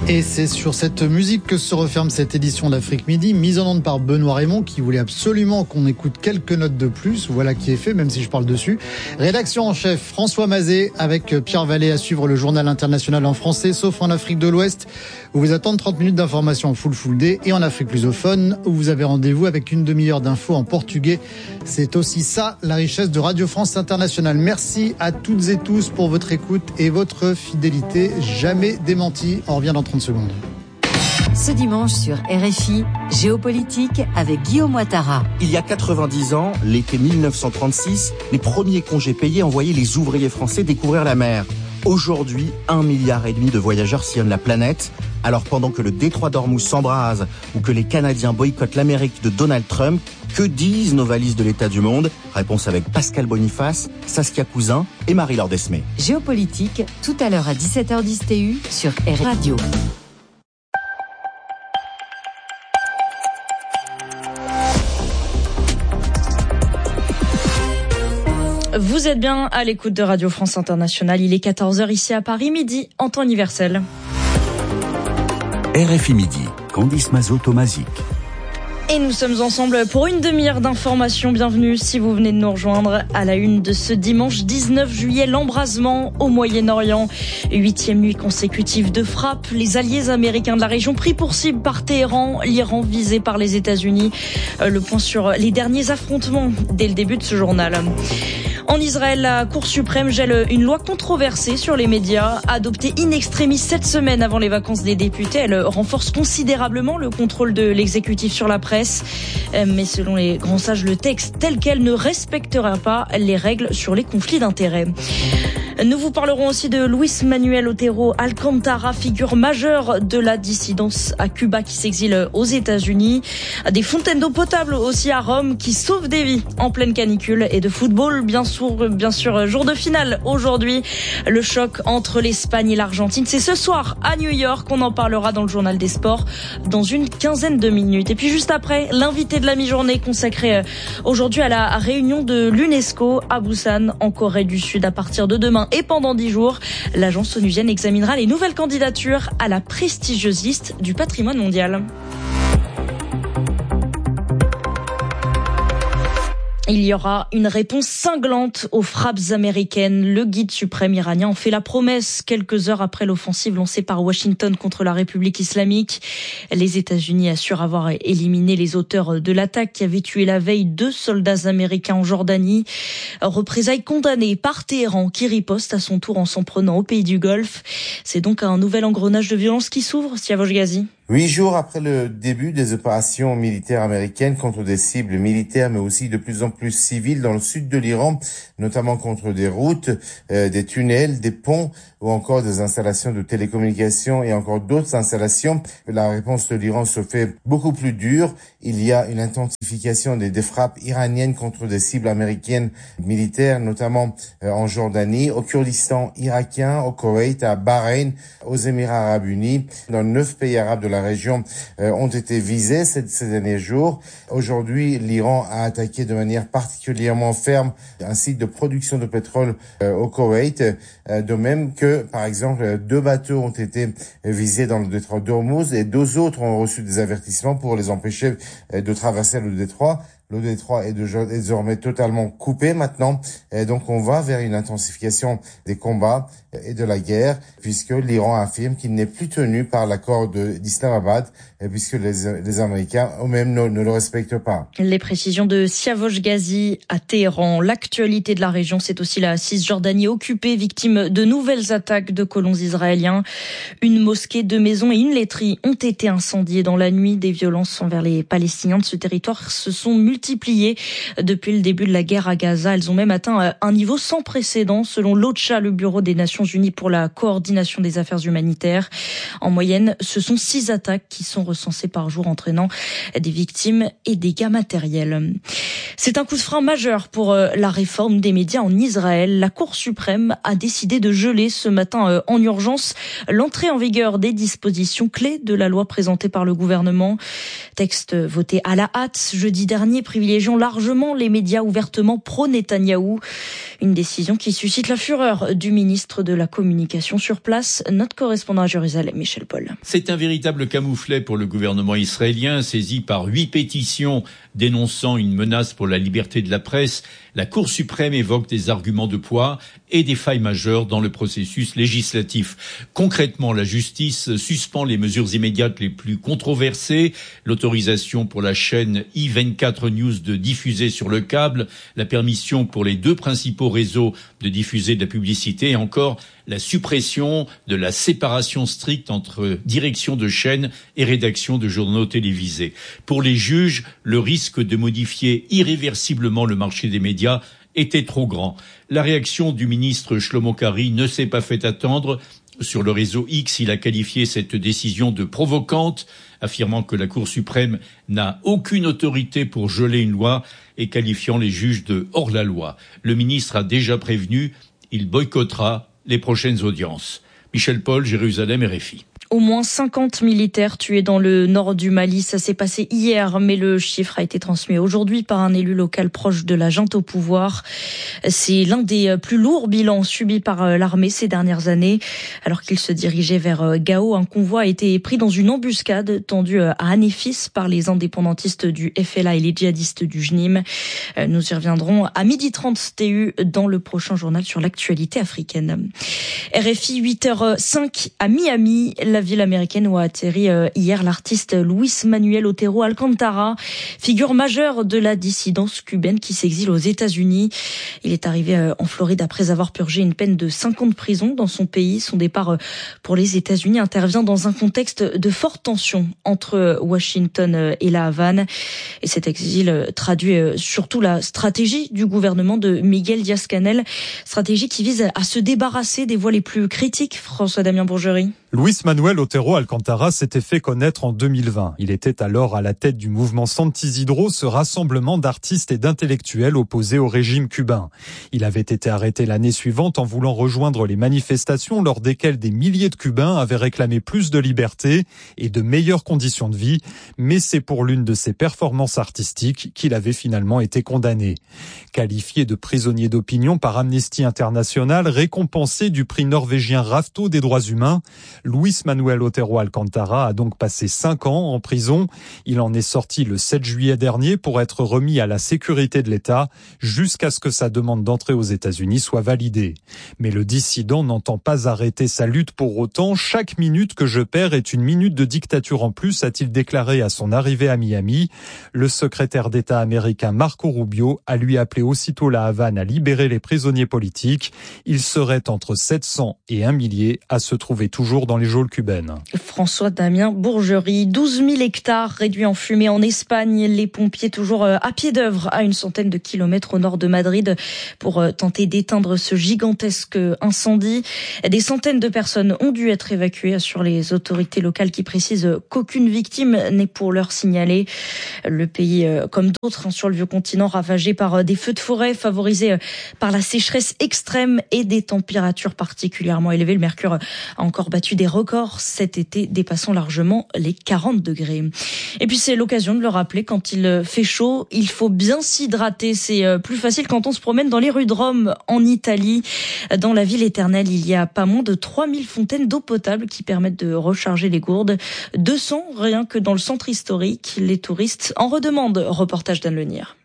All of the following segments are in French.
Et c'est sur cette musique que se referme cette édition d'Afrique Midi, mise en onde par Benoît Raymond, qui voulait absolument qu'on écoute quelques notes de plus. Voilà qui est fait, même si je parle dessus. Rédaction en chef, François Mazet, avec Pierre Vallée à suivre le journal international en français, sauf en Afrique de l'Ouest, où vous attendent 30 minutes d'information en full day, et en Afrique lusophone, où vous avez rendez-vous avec une demi-heure d'infos en portugais. C'est aussi ça, la richesse de Radio France Internationale. Merci à toutes et tous pour votre écoute et votre fidélité. Jamais démenti. On revient dans 30 secondes. Ce dimanche sur RFI, Géopolitique avec Guillaume Ouattara. Il y a 90 ans, l'été 1936, les premiers congés payés envoyaient les ouvriers français découvrir la mer. Aujourd'hui, 1,5 milliard de voyageurs sillonnent la planète. Alors pendant que le détroit d'Ormuz s'embrase ou que les Canadiens boycottent l'Amérique de Donald Trump, que disent nos valises de l'état du monde? Réponse avec Pascal Boniface, Saskia Cousin et Marie-Laure Desmé. Géopolitique, tout à l'heure à 17h10 TU sur RFI Radio. Vous êtes bien à l'écoute de Radio France Internationale. Il est 14h ici à Paris, midi en temps universel. RFI Midi, Candice Mazot-Tomazic. Et nous sommes ensemble pour une demi-heure d'information. Bienvenue si vous venez de nous rejoindre à la une de ce dimanche 19 juillet. L'embrasement au Moyen-Orient. 8e nuit consécutive de frappe. Les alliés américains de la région pris pour cible par Téhéran. L'Iran visé par les États-Unis. Le point sur les derniers affrontements dès le début de ce journal. En Israël, la Cour suprême gèle une loi controversée sur les médias, adoptée in extremis cette semaine avant les vacances des députés. Elle renforce considérablement le contrôle de l'exécutif sur la presse. Mais selon les grands sages, le texte tel quel ne respectera pas les règles sur les conflits d'intérêts. Nous vous parlerons aussi de Luis Manuel Otero Alcantara, figure majeure de la dissidence à Cuba qui s'exile aux États-Unis. Des fontaines d'eau potable aussi à Rome qui sauvent des vies en pleine canicule, et de football, bien sûr, jour de finale aujourd'hui. Le choc entre l'Espagne et l'Argentine, c'est ce soir à New York. On en parlera dans le journal des sports dans une quinzaine de minutes. Et puis juste après, l'invité de la mi-journée consacré aujourd'hui à la réunion de l'UNESCO à Busan en Corée du Sud à partir de demain. Et pendant 10 jours, l'agence onusienne examinera les nouvelles candidatures à la prestigieuse liste du patrimoine mondial. Il y aura une réponse cinglante aux frappes américaines. Le guide suprême iranien en fait la promesse quelques heures après l'offensive lancée par Washington contre la République islamique. Les États-Unis assurent avoir éliminé les auteurs de l'attaque qui avait tué la veille 2 soldats américains en Jordanie. Représailles condamnées par Téhéran qui riposte à son tour en s'en prenant au pays du Golfe. C'est donc un nouvel engrenage de violence qui s'ouvre, Siavosh Ghazi. 8 jours après le début des opérations militaires américaines contre des cibles militaires, mais aussi de plus en plus civiles dans le sud de l'Iran, notamment contre des routes, des tunnels, des ponts ou encore des installations de télécommunications et encore d'autres installations, la réponse de l'Iran se fait beaucoup plus dure. Il y a une intensification des frappes iraniennes contre des cibles américaines militaires, notamment en Jordanie, au Kurdistan irakien, au Koweït, à Bahreïn, aux Émirats arabes unis, dans 9 pays arabes de la région ont été visés ces derniers jours. Aujourd'hui, l'Iran a attaqué de manière particulièrement ferme un site de production de pétrole au Koweït, de même que, par exemple, 2 bateaux ont été visés dans le détroit d'Ormuz et 2 autres ont reçu des avertissements pour les empêcher de traverser le détroit. Le détroit est désormais totalement coupé maintenant, et donc on va vers une intensification des combats et de la guerre, puisque l'Iran affirme qu'il n'est plus tenu par l'accord d'Islamabad, puisque les Américains eux-mêmes ne le respectent pas. Les précisions de Siavosh Ghazi à Téhéran. L'actualité de la région, c'est aussi la Cisjordanie occupée, victime de nouvelles attaques de colons israéliens. Une mosquée, 2 maisons et une laiterie ont été incendiées dans la nuit. Des violences envers les Palestiniens de ce territoire se sont multipliées depuis le début de la guerre à Gaza. Elles ont même atteint un niveau sans précédent, selon l'OCHA, le Bureau des Nations Unies pour la coordination des affaires humanitaires. En moyenne, ce sont 6 attaques qui sont recensées par jour, entraînant des victimes et dégâts matériels. C'est un coup de frein majeur pour la réforme des médias en Israël. La Cour suprême a décidé de geler ce matin en urgence l'entrée en vigueur des dispositions clés de la loi présentée par le gouvernement. Texte voté à la hâte jeudi dernier privilégiant largement les médias ouvertement pro-Netanyahou. Une décision qui suscite la fureur du ministre de la Communication sur place, notre correspondant à Jérusalem, Michel Paul. C'est un véritable camouflet pour le gouvernement israélien, saisi par 8 pétitions dénonçant une menace pour la liberté de la presse. La Cour suprême évoque des arguments de poids et des failles majeures dans le processus législatif. Concrètement, la justice suspend les mesures immédiates les plus controversées, l'autorisation pour la chaîne i24 News de diffuser sur le câble, la permission pour les 2 principaux réseaux de diffuser de la publicité et encore la suppression de la séparation stricte entre direction de chaîne et rédaction de journaux télévisés. Pour les juges, le risque de modifier irréversiblement le marché des médias était trop grand. La réaction du ministre Shlomo Kari ne s'est pas fait attendre. Sur le réseau X, il a qualifié cette décision de provocante, affirmant que la Cour suprême n'a aucune autorité pour geler une loi et qualifiant les juges de hors-la-loi. Le ministre a déjà prévenu, il boycottera les prochaines audiences. Michel Paul, Jérusalem, RFI. Au moins 50 militaires tués dans le nord du Mali. Ça s'est passé hier, mais le chiffre a été transmis aujourd'hui par un élu local proche de la junte au pouvoir. C'est l'un des plus lourds bilans subis par l'armée ces dernières années. Alors qu'il se dirigeait vers Gao, un convoi a été pris dans une embuscade tendue à Anéfis par les indépendantistes du FLA et les djihadistes du JNIM. Nous y reviendrons à 12h30 TU dans le prochain journal sur l'actualité africaine. RFI 8h05 à Miami. La ville américaine où a atterri hier l'artiste Luis Manuel Otero Alcantara, figure majeure de la dissidence cubaine qui s'exile aux États-Unis. Il est arrivé en Floride après avoir purgé une peine de 5 ans de prison dans son pays. Son départ pour les États-Unis intervient dans un contexte de forte tension entre Washington et la Havane. Et cet exil traduit surtout la stratégie du gouvernement de Miguel Díaz-Canel, stratégie qui vise à se débarrasser des voix les plus critiques. François-Damien Bourgerie. Luis Manuel Otero Alcantara s'était fait connaître en 2020. Il était alors à la tête du mouvement Sans Isidro, ce rassemblement d'artistes et d'intellectuels opposés au régime cubain. Il avait été arrêté l'année suivante en voulant rejoindre les manifestations lors desquelles des milliers de Cubains avaient réclamé plus de liberté et de meilleures conditions de vie. Mais c'est pour l'une de ses performances artistiques qu'il avait finalement été condamné. Qualifié de prisonnier d'opinion par Amnesty International, récompensé du prix norvégien Rafto des droits humains, Luis Manuel Otero Alcantara a donc passé 5 ans en prison. Il en est sorti le 7 juillet dernier pour être remis à la sécurité de l'État jusqu'à ce que sa demande d'entrée aux États-Unis soit validée. Mais le dissident n'entend pas arrêter sa lutte pour autant. Chaque minute que je perds est une minute de dictature en plus, a-t-il déclaré à son arrivée à Miami. Le secrétaire d'État américain Marco Rubio a lui appelé aussitôt la Havane à libérer les prisonniers politiques. Il serait entre 700 et 1 millier à se trouver toujours dans les geôles cubaines. François-Damien Bourgerie, 12 000 hectares réduits en fumée en Espagne. Les pompiers toujours à pied d'œuvre à une centaine de kilomètres au nord de Madrid pour tenter d'éteindre ce gigantesque incendie. Des centaines de personnes ont dû être évacuées, assurent les autorités locales qui précisent qu'aucune victime n'est pour l'heure signalée. Le pays, comme d'autres sur le vieux continent, ravagé par des feux de forêt, favorisé par la sécheresse extrême et des températures particulièrement élevées. Le mercure a encore battu des records cet été, dépassant largement les 40 degrés. Et puis c'est l'occasion de le rappeler, quand il fait chaud, il faut bien s'hydrater. C'est plus facile quand on se promène dans les rues de Rome, en Italie. Dans la ville éternelle, il y a pas moins de 3000 fontaines d'eau potable qui permettent de recharger les gourdes. 200 rien que dans le centre historique. Les touristes en redemandent. Reportage d'Anne Lenir.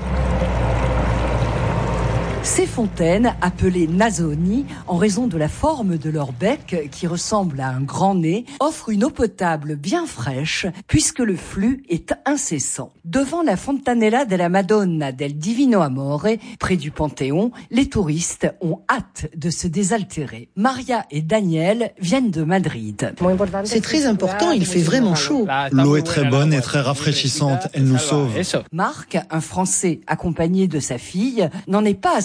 Ces fontaines, appelées nasoni, en raison de la forme de leur bec qui ressemble à un grand nez, offrent une eau potable bien fraîche puisque le flux est incessant. Devant la Fontanella della Madonna del Divino Amore, près du Panthéon, les touristes ont hâte de se désaltérer. Maria et Daniel viennent de Madrid. C'est très important, il fait vraiment chaud. L'eau est très bonne et très rafraîchissante, elle nous sauve. Marc, un Français accompagné de sa fille, n'en est pas à son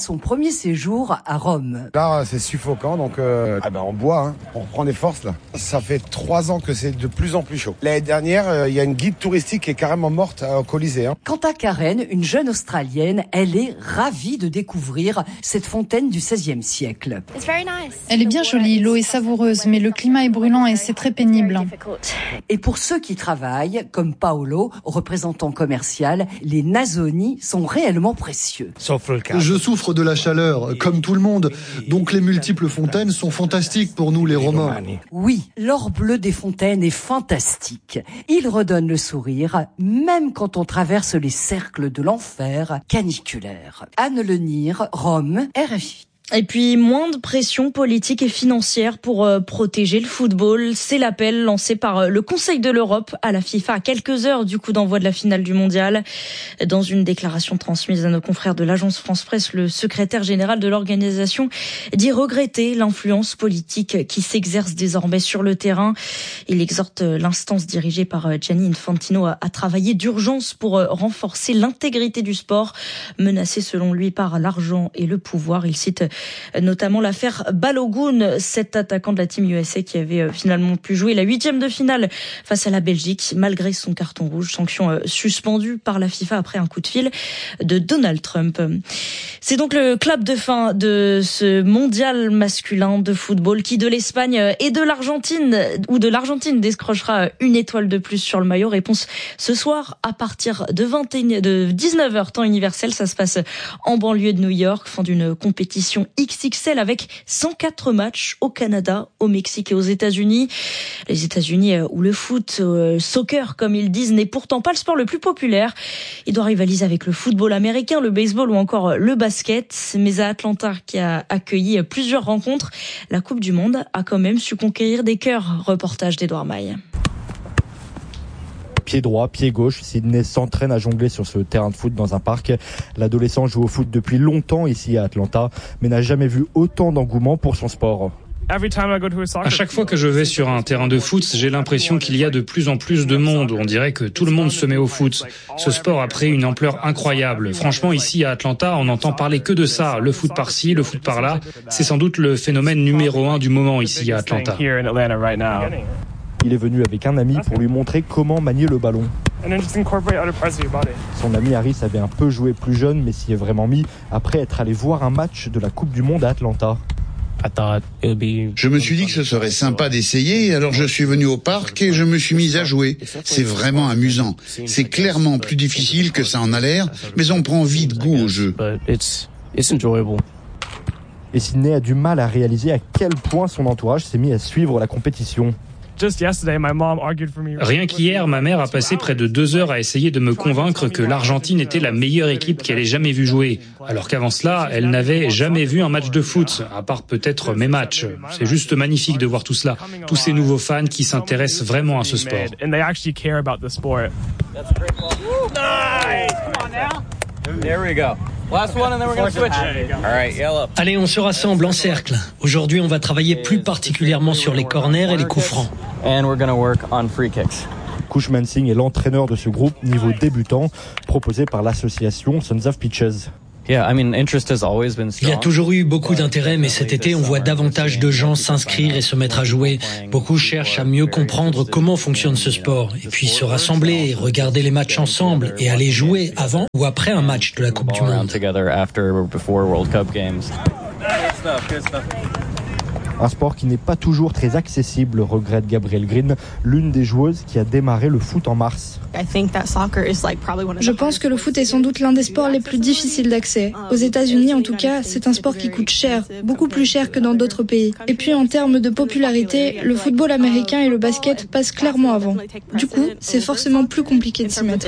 son premier séjour à Rome. Là, c'est suffocant, donc on boit, hein. On reprend des forces là. Ça fait 3 ans que c'est de plus en plus chaud. L'année dernière, il y a une guide touristique qui est carrément morte au Colisée. Hein. Quant à Karen, une jeune Australienne, elle est ravie de découvrir cette fontaine du XVIe siècle. Elle est bien jolie, l'eau est savoureuse, mais le climat est brûlant et c'est très pénible. Et pour ceux qui travaillent, comme Paolo, représentant commercial, les Nasoni sont réellement précieux. Je souffre de la chaleur, comme tout le monde, donc les multiples fontaines sont fantastiques pour nous les Romains. Oui, l'or bleu des fontaines est fantastique. Il redonne le sourire, même quand on traverse les cercles de l'enfer caniculaire. Anne Lenire, Rome, RFI. Et puis, moins de pression politique et financière pour protéger le football. C'est l'appel lancé par le Conseil de l'Europe à la FIFA à quelques heures du coup d'envoi de la finale du mondial. Dans une déclaration transmise à nos confrères de l'agence France Presse, le secrétaire général de l'organisation dit regretter l'influence politique qui s'exerce désormais sur le terrain. Il exhorte l'instance dirigée par Gianni Infantino à travailler d'urgence pour renforcer l'intégrité du sport, menacé selon lui par l'argent et le pouvoir. Il cite notamment l'affaire Balogun, cet attaquant de la Team USA qui avait finalement pu jouer la 8e de finale face à la Belgique malgré son carton rouge, sanction suspendue par la FIFA après un coup de fil de Donald Trump. C'est donc le clap de fin de ce mondial masculin de football qui de l'Espagne et de l'Argentine décrochera une étoile de plus sur le maillot. Réponse ce soir à partir de 19h temps universel. Ça se passe en banlieue de New York, fin d'une compétition XXL avec 104 matchs au Canada, au Mexique et aux États-Unis. Les États-Unis où le foot, soccer comme ils disent, n'est pourtant pas le sport le plus populaire. Il doit rivaliser avec le football américain, le baseball ou encore le basket. Mais à Atlanta, qui a accueilli plusieurs rencontres, la Coupe du Monde a quand même su conquérir des cœurs. Reportage d'Edouard Maille. Pied droit, pied gauche, Sydney s'entraîne à jongler sur ce terrain de foot dans un parc. L'adolescent joue au foot depuis longtemps ici à Atlanta, mais n'a jamais vu autant d'engouement pour son sport. À chaque fois que je vais sur un terrain de foot, j'ai l'impression qu'il y a de plus en plus de monde. On dirait que tout le monde se met au foot. Ce sport a pris une ampleur incroyable. Franchement, ici à Atlanta, on n'entend parler que de ça. Le foot par-ci, le foot par-là. C'est sans doute le phénomène numéro 1 du moment ici à Atlanta. Il est venu avec un ami pour lui montrer comment manier le ballon. Son ami Harris avait un peu joué plus jeune, mais s'y est vraiment mis après être allé voir un match de la Coupe du Monde à Atlanta. Je me suis dit que ce serait sympa d'essayer, alors je suis venu au parc et je me suis mis à jouer. C'est vraiment amusant. C'est clairement plus difficile que ça en a l'air, mais on prend vite goût au jeu. Et Sydney a du mal à réaliser à quel point son entourage s'est mis à suivre la compétition. Rien qu'hier, ma mère a passé près de 2 heures à essayer de me convaincre que l'Argentine était la meilleure équipe qu'elle ait jamais vue jouer. Alors qu'avant cela, elle n'avait jamais vu un match de foot, à part peut-être mes matchs. C'est juste magnifique de voir tout cela. Tous ces nouveaux fans qui s'intéressent vraiment à ce sport. Allez, on se rassemble en cercle. Aujourd'hui, on va travailler plus particulièrement sur les corners et les coups francs. Cushman Singh est l'entraîneur de ce groupe niveau débutant proposé par l'association Sons of Pitches. Il y a toujours eu beaucoup d'intérêt, mais cet été, on voit davantage de gens s'inscrire et se mettre à jouer. Beaucoup cherchent à mieux comprendre comment fonctionne ce sport, et puis se rassembler, regarder les matchs ensemble, et aller jouer avant ou après un match de la Coupe du Monde. Un sport qui n'est pas toujours très accessible, regrette Gabrielle Green, l'une des joueuses qui a démarré le foot en mars. Je pense que le foot est sans doute l'un des sports les plus difficiles d'accès. Aux États-Unis, en tout cas, c'est un sport qui coûte cher, beaucoup plus cher que dans d'autres pays. Et puis en termes de popularité, le football américain et le basket passent clairement avant. Du coup, c'est forcément plus compliqué de s'y mettre.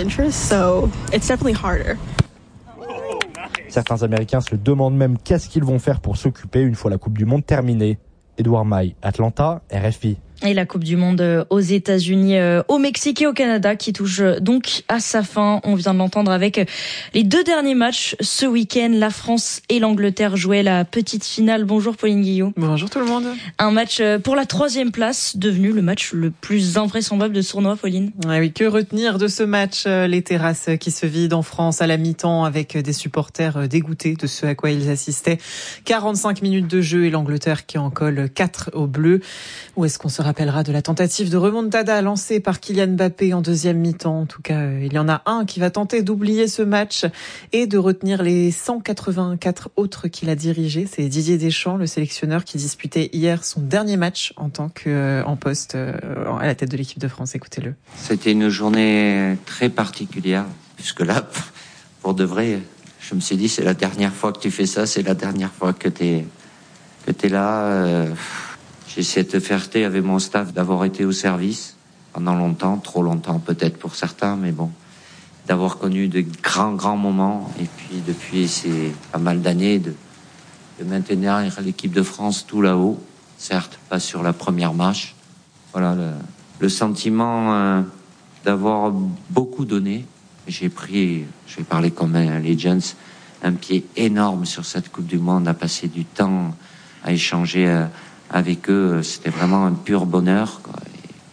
Certains Américains se demandent même qu'est-ce qu'ils vont faire pour s'occuper une fois la Coupe du Monde terminée. Edouard Maille, Atlanta, RFI. Et la Coupe du Monde aux États-Unis, au Mexique et au Canada qui touche donc à sa fin. On vient de l'entendre avec les 2 derniers matchs ce week-end. La France et l'Angleterre jouaient la petite finale. Bonjour Pauline Guillot. Bonjour tout le monde. Un match pour la 3e place, devenu le match le plus invraisemblable de ce tournoi, Pauline. Ah oui, que retenir de ce match? Les terrasses qui se vident en France à la mi-temps avec des supporters dégoûtés de ce à quoi ils assistaient. 45 minutes de jeu et l'Angleterre qui en colle 4 aux Bleus. Où est-ce qu'on se rappellera de la tentative de remontada lancée par Kylian Mbappé en 2e mi-temps? En tout cas, il y en a un qui va tenter d'oublier ce match et de retenir les 184 autres qu'il a dirigés. C'est Didier Deschamps, le sélectionneur, qui disputait hier son dernier match en tant qu'en poste à la tête de l'équipe de France. Écoutez-le. C'était une journée très particulière, puisque là, pour de vrai, je me suis dit, c'est la dernière fois que tu fais ça, c'est la dernière fois que t'es là. J'ai cette fierté avec mon staff d'avoir été au service pendant longtemps, trop longtemps peut-être pour certains, mais bon, d'avoir connu de grands moments. Et puis depuis, c'est pas mal d'années de maintenir l'équipe de France tout là-haut, certes pas sur la première marche. Voilà, le sentiment d'avoir beaucoup donné. J'ai pris, je vais parler comme un Legends, un pied énorme sur cette Coupe du Monde, à passer du temps à échanger avec eux, c'était vraiment un pur bonheur, quoi.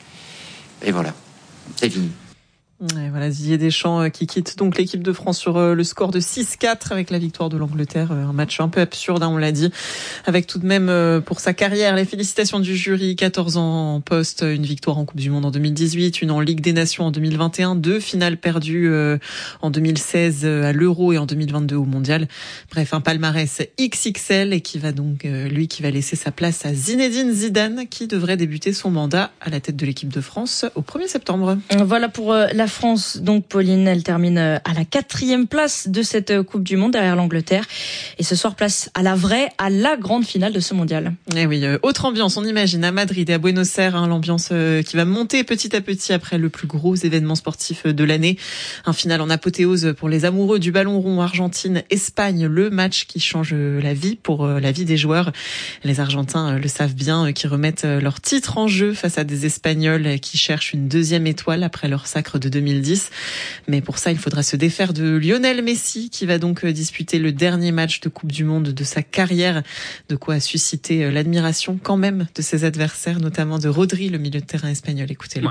Et voilà, c'est fini. Et voilà, Didier Deschamps qui quitte donc l'équipe de France sur le score de 6-4 avec la victoire de l'Angleterre. Un match un peu absurde, on l'a dit, avec tout de même pour sa carrière les félicitations du jury. 14 ans en poste, une victoire en Coupe du Monde en 2018, une en Ligue des Nations en 2021, 2 finales perdues en 2016 à l'Euro et en 2022 au Mondial. Bref, un palmarès XXL et qui va donc qui va laisser sa place à Zinedine Zidane qui devrait débuter son mandat à la tête de l'équipe de France au 1er septembre. Voilà pour la France, donc Pauline, elle termine à la 4e place de cette Coupe du Monde derrière l'Angleterre. Et ce soir, place à la grande finale de ce mondial. Et oui, autre ambiance, on imagine, à Madrid et à Buenos Aires, l'ambiance qui va monter petit à petit après le plus gros événement sportif de l'année. Un final en apothéose pour les amoureux du ballon rond. Argentine-Espagne, le match qui change la vie pour la vie des joueurs. Les Argentins le savent bien, qui remettent leur titre en jeu face à des Espagnols qui cherchent une 2e étoile après leur sacre de 2010. Mais pour ça, il faudra se défaire de Lionel Messi qui va donc disputer le dernier match de Coupe du Monde de sa carrière. De quoi susciter l'admiration quand même de ses adversaires, notamment de Rodri, le milieu de terrain espagnol. Écoutez-le.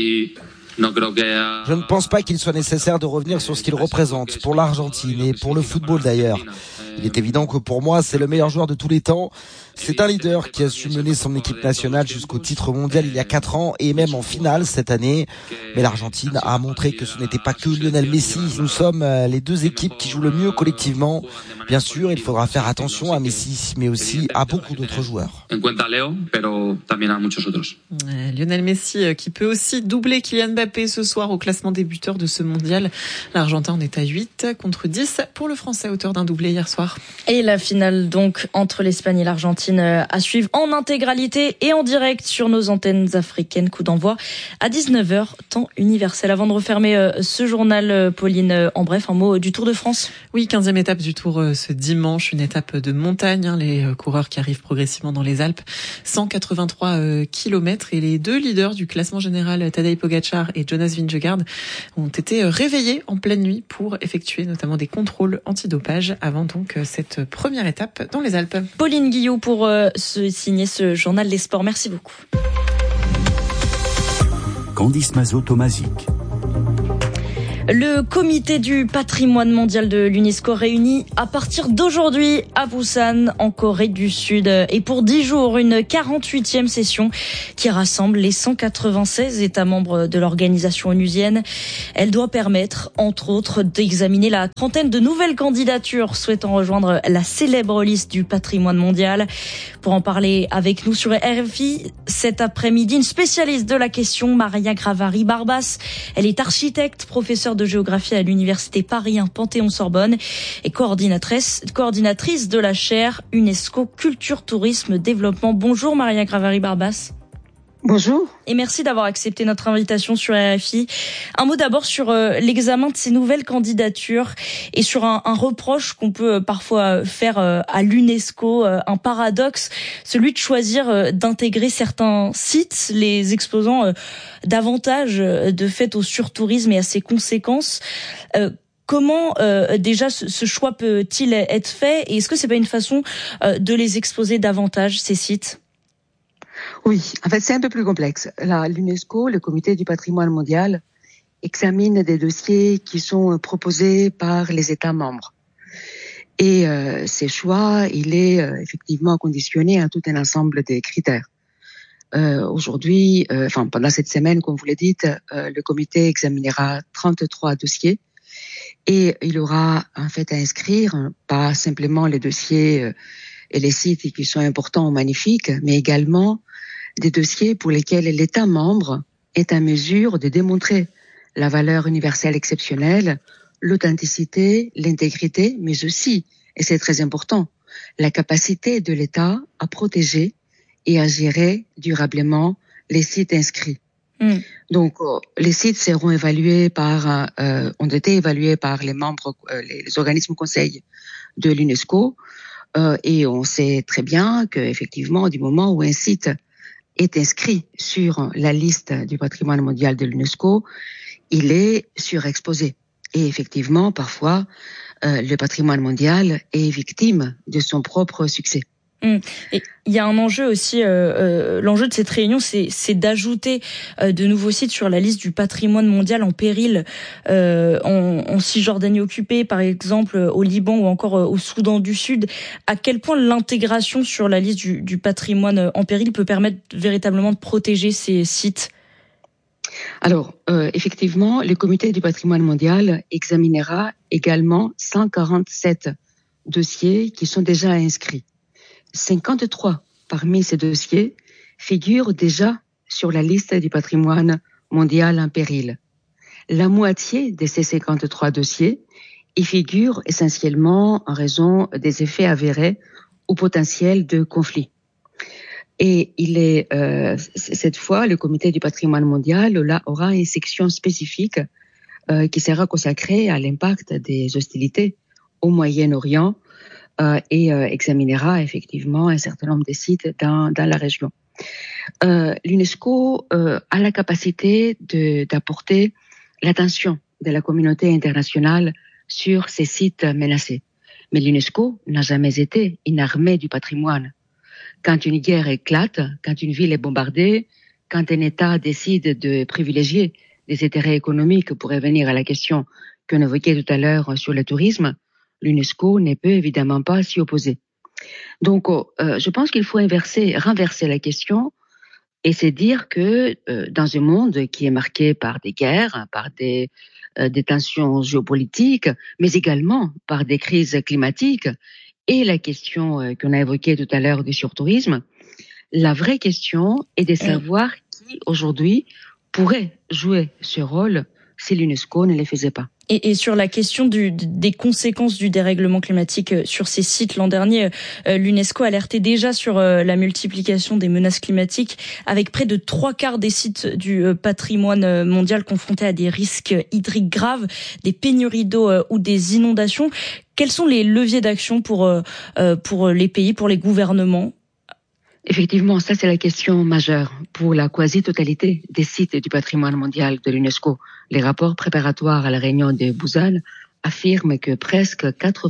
Je ne pense pas qu'il soit nécessaire de revenir sur ce qu'il représente pour l'Argentine et pour le football d'ailleurs. Il est évident que pour moi, c'est le meilleur joueur de tous les temps. C'est un leader qui a su mener son équipe nationale jusqu'au titre mondial il y a 4 ans et même en finale cette année. Mais l'Argentine a montré que ce n'était pas que Lionel Messi. Nous sommes les 2 équipes qui jouent le mieux collectivement. Bien sûr, il faudra faire attention à Messi, mais aussi à beaucoup d'autres joueurs. Lionel Messi qui peut aussi doubler Kylian Mbappé ce soir au classement des buteurs de ce mondial. L'Argentin en est à 8 contre 10 pour le Français, auteur d'un doublé hier soir. Et la finale donc entre l'Espagne et l'Argentine à suivre en intégralité et en direct sur nos antennes africaines. Coup d'envoi à 19h, temps universel. Avant de refermer ce journal, Pauline, en bref, un mot du Tour de France. Oui, 15e étape du Tour ce dimanche, une étape de montagne, les coureurs qui arrivent progressivement dans les Alpes, 183 km et les 2 leaders du classement général, Tadej Pogačar et Jonas Vingegaard, ont été réveillés en pleine nuit pour effectuer notamment des contrôles antidopage avant donc cette première étape dans les Alpes. Pauline Guillot pour signer ce journal des sports. Merci beaucoup. Candice Mazot-Tomazic. Le comité du patrimoine mondial de l'UNESCO réunit à partir d'aujourd'hui à Busan, en Corée du Sud. Et pour 10 jours, une 48e session qui rassemble les 196 États membres de l'organisation onusienne. Elle doit permettre, entre autres, d'examiner la trentaine de nouvelles candidatures souhaitant rejoindre la célèbre liste du patrimoine mondial. Pour en parler avec nous sur RFI, cet après-midi, une spécialiste de la question, Maria Gravari-Barbas. Elle est architecte, professeure de géographie à l'université Paris 1 Panthéon-Sorbonne et coordinatrice de la chaire UNESCO Culture, Tourisme, Développement. Bonjour Maria Gravari-Barbas. Bonjour. Et merci d'avoir accepté notre invitation sur RFI. Un mot d'abord sur l'examen de ces nouvelles candidatures et sur un reproche qu'on peut parfois faire à l'UNESCO, un paradoxe, celui de choisir d'intégrer certains sites, les exposant davantage de fait au surtourisme et à ses conséquences. Comment déjà ce choix peut-il être fait et est-ce que c'est pas une façon de les exposer davantage, ces sites ? Oui, en fait, c'est un peu plus complexe. Là, l'UNESCO, le Comité du patrimoine mondial, examine des dossiers qui sont proposés par les États membres. Et ces choix, il est effectivement conditionné à tout un ensemble de critères. Aujourd'hui, pendant cette semaine, comme vous le dites, le comité examinera 33 dossiers et il aura en fait à inscrire pas simplement les dossiers et les sites qui sont importants ou magnifiques, mais également des dossiers pour lesquels l'État membre est en mesure de démontrer la valeur universelle exceptionnelle, l'authenticité, l'intégrité, mais aussi, et c'est très important, la capacité de l'État à protéger et à gérer durablement les sites inscrits. Donc, les sites seront évalués ont été évalués par les membres, les organismes conseils de l'UNESCO, et on sait très bien qu'effectivement, du moment où un site est inscrit sur la liste du patrimoine mondial de l'UNESCO, il est surexposé. Et effectivement, parfois, le patrimoine mondial est victime de son propre succès. Et il y a un enjeu aussi, l'enjeu de cette réunion, c'est d'ajouter de nouveaux sites sur la liste du patrimoine mondial en péril en Cisjordanie occupée, par exemple au Liban ou encore au Soudan du Sud. À quel point l'intégration sur la liste du patrimoine en péril peut permettre véritablement de protéger ces sites ? Alors, effectivement, le Comité du patrimoine mondial examinera également 147 dossiers qui sont déjà inscrits. 53 parmi ces dossiers figurent déjà sur la liste du patrimoine mondial en péril. La moitié de ces 53 dossiers y figurent essentiellement en raison des effets avérés ou potentiels de conflits. Et cette fois, le Comité du patrimoine mondial aura une section spécifique qui sera consacrée à l'impact des hostilités au Moyen-Orient et examinera effectivement un certain nombre de sites dans la région. L'UNESCO a la capacité d'apporter l'attention de la communauté internationale sur ces sites menacés. Mais l'UNESCO n'a jamais été une armée du patrimoine. Quand une guerre éclate, quand une ville est bombardée, quand un État décide de privilégier des intérêts économiques pour revenir à la question qu'on évoquait tout à l'heure sur le tourisme, l'UNESCO ne peut évidemment pas s'y opposer. Donc, je pense qu'il faut renverser la question et c'est dire que dans un monde qui est marqué par des guerres, par des tensions géopolitiques, mais également par des crises climatiques et la question qu'on a évoquée tout à l'heure du surtourisme, la vraie question est de savoir qui aujourd'hui pourrait jouer ce rôle si l'UNESCO ne le faisait pas. Et sur la question des conséquences du dérèglement climatique sur ces sites, l'an dernier, l'UNESCO alertait déjà sur la multiplication des menaces climatiques, avec près de 3/4 des sites du patrimoine mondial confrontés à des risques hydriques graves, des pénuries d'eau ou des inondations. Quels sont les leviers d'action pour les pays, pour les gouvernements ? Effectivement, ça c'est la question majeure pour la quasi-totalité des sites du patrimoine mondial de l'UNESCO. Les rapports préparatoires à la réunion de Busan affirment que presque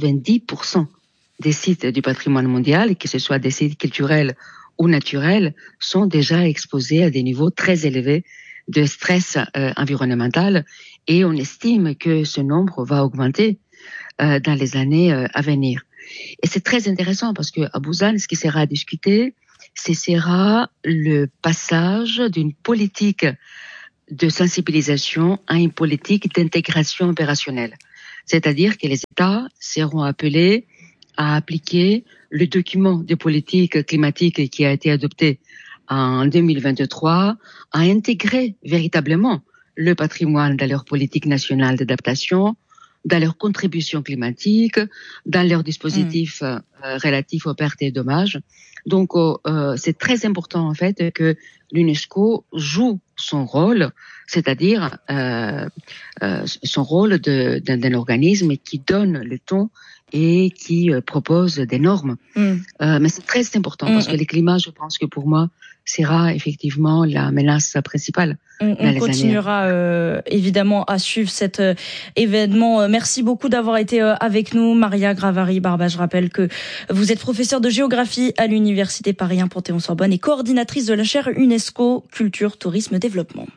90% des sites du patrimoine mondial, que ce soit des sites culturels ou naturels, sont déjà exposés à des niveaux très élevés de stress environnemental et on estime que ce nombre va augmenter dans les années à venir. Et c'est très intéressant parce que à Busan, ce qui sera discuté, ce sera le passage d'une politique de sensibilisation à une politique d'intégration opérationnelle. C'est-à-dire que les États seront appelés à appliquer le document de politique climatique qui a été adopté en 2023, à intégrer véritablement le patrimoine dans leur politique nationale d'adaptation, dans leur contribution climatique, dans leurs dispositifs relatifs aux pertes et dommages. Donc, c'est très important en fait que l'UNESCO joue son rôle, c'est-à-dire son rôle d'un organisme qui donne le ton et qui propose des normes. Mais c'est très important parce que le climat, je pense que pour moi, sera effectivement la menace principale. On continuera évidemment à suivre cet événement. Merci beaucoup d'avoir été avec nous, Maria Gravari-Barba. Je rappelle que vous êtes professeure de géographie à l'Université Paris 1 Panthéon-Sorbonne et coordinatrice de la chaire UNESCO Culture, Tourisme, Développement.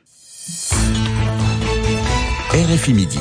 RFI Midi.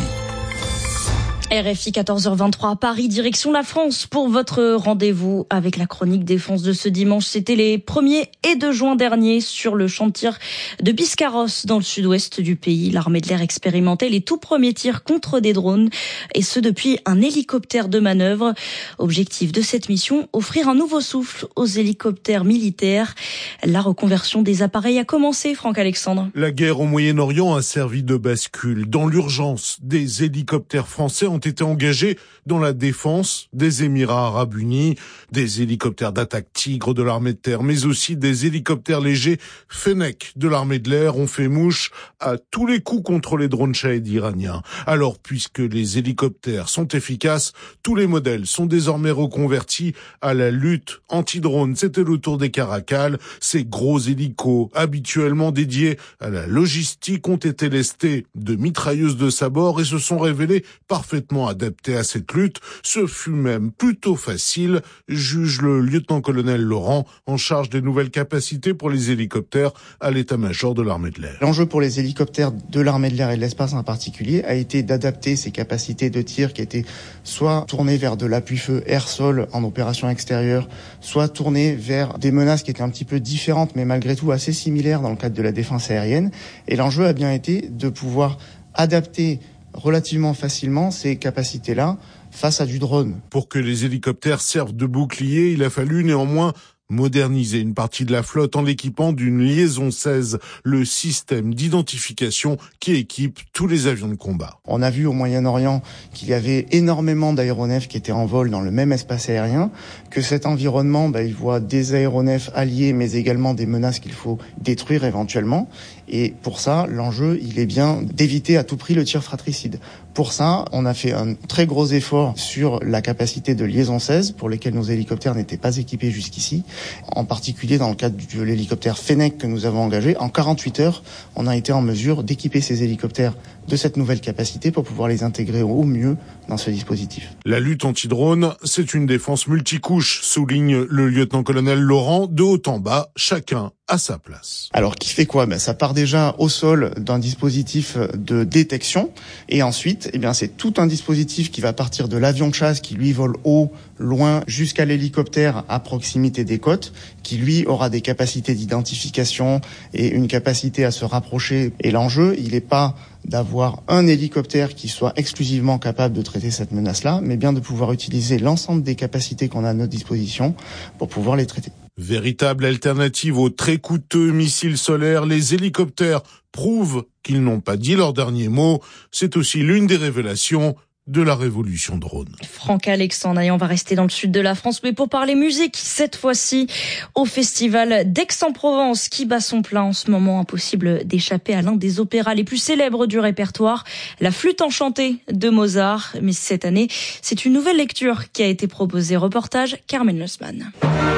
RFI 14h23 à Paris, direction la France pour votre rendez-vous avec la chronique défense de ce dimanche. C'était les 1er et 2 juin dernier sur le champ de tir de Biscarrosse dans le sud-ouest du pays. L'armée de l'air expérimentait les tout premiers tirs contre des drones et ce depuis un hélicoptère de manœuvre. Objectif de cette mission, offrir un nouveau souffle aux hélicoptères militaires. La reconversion des appareils a commencé, Franck Alexandre. La guerre au Moyen-Orient a servi de bascule. Dans l'urgence, des hélicoptères français ont été engagés dans la défense des Émirats arabes unis, des hélicoptères d'attaque Tigre de l'armée de terre, mais aussi des hélicoptères légers Fennec de l'armée de l'air ont fait mouche à tous les coups contre les drones Shahed iraniens. Alors, puisque les hélicoptères sont efficaces, tous les modèles sont désormais reconvertis à la lutte anti-drone. C'était le tour des Caracal. Ces gros hélicos, habituellement dédiés à la logistique, ont été lestés de mitrailleuses de sabord et se sont révélés parfaitement adaptés à cette lutte. Ce fut même plutôt facile, juge le lieutenant-colonel Laurent, en charge des nouvelles capacités pour les hélicoptères à l'état-major de l'armée de l'air. L'enjeu pour les hélicoptères de l'armée de l'air et de l'espace en particulier a été d'adapter ces capacités de tir qui étaient soit tournées vers de l'appui-feu air-sol en opération extérieure, soit tournées vers des menaces qui étaient un petit peu différentes mais malgré tout assez similaires dans le cadre de la défense aérienne. Et l'enjeu a bien été de pouvoir adapter relativement facilement ces capacités-là face à du drone. Pour que les hélicoptères servent de bouclier, il a fallu néanmoins moderniser une partie de la flotte en l'équipant d'une Liaison 16, le système d'identification qui équipe tous les avions de combat. On a vu au Moyen-Orient qu'il y avait énormément d'aéronefs qui étaient en vol dans le même espace aérien, que cet environnement, il voit des aéronefs alliés, mais également des menaces qu'il faut détruire éventuellement. Et pour ça, l'enjeu, il est bien d'éviter à tout prix le tir fratricide. Pour ça, on a fait un très gros effort sur la capacité de Liaison 16, pour lesquelles nos hélicoptères n'étaient pas équipés jusqu'ici. En particulier dans le cadre de l'hélicoptère Fennec que nous avons engagé, en 48 heures, on a été en mesure d'équiper ces hélicoptères de cette nouvelle capacité pour pouvoir les intégrer au mieux dans ce dispositif. La lutte anti-drone, c'est une défense multicouche, souligne le lieutenant-colonel Laurent, de haut en bas, chacun à sa place. Alors, qui fait quoi? Ça part déjà au sol d'un dispositif de détection, et ensuite, c'est tout un dispositif qui va partir de l'avion de chasse qui lui vole haut, loin, jusqu'à l'hélicoptère à proximité des côtes, qui lui aura des capacités d'identification et une capacité à se rapprocher. Et l'enjeu, il n'est pas d'avoir un hélicoptère qui soit exclusivement capable de traiter cette menace-là, mais bien de pouvoir utiliser l'ensemble des capacités qu'on a à notre disposition pour pouvoir les traiter. Véritable alternative aux très coûteux missiles solaires, les hélicoptères prouvent qu'ils n'ont pas dit leur dernier mot. C'est aussi l'une des révélations de la révolution drone. Franck Alexandre, et on va rester dans le sud de la France, mais pour parler musique, cette fois-ci au festival d'Aix-en-Provence qui bat son plein en ce moment. Impossible d'échapper à l'un des opéras les plus célèbres du répertoire, la Flûte enchantée de Mozart. Mais cette année, c'est une nouvelle lecture qui a été proposée. Reportage Carmen Losman.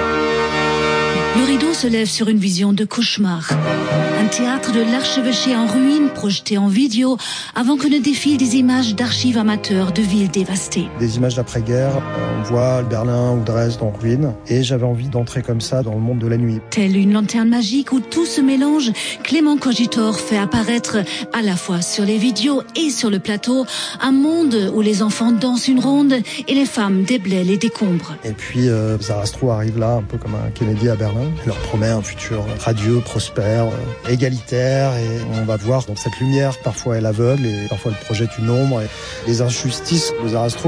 Le rideau se lève sur une vision de cauchemar. Un théâtre de l'archevêché en ruine projeté en vidéo avant que ne défilent des images d'archives amateurs de villes dévastées. Des images d'après-guerre, on voit Berlin ou Dresde en ruine et j'avais envie d'entrer comme ça dans le monde de la nuit. Telle une lanterne magique où tout se mélange, Clément Cogitor fait apparaître à la fois sur les vidéos et sur le plateau un monde où les enfants dansent une ronde et les femmes déblaient les décombres. Et puis Zarastro arrive là un peu comme un Kennedy à Berlin. Il leur promet un futur radieux, prospère, égalitaire, et on va voir dans cette lumière, parfois elle aveugle et parfois elle projette une ombre. Et les injustices de Zarastro qui nous parle de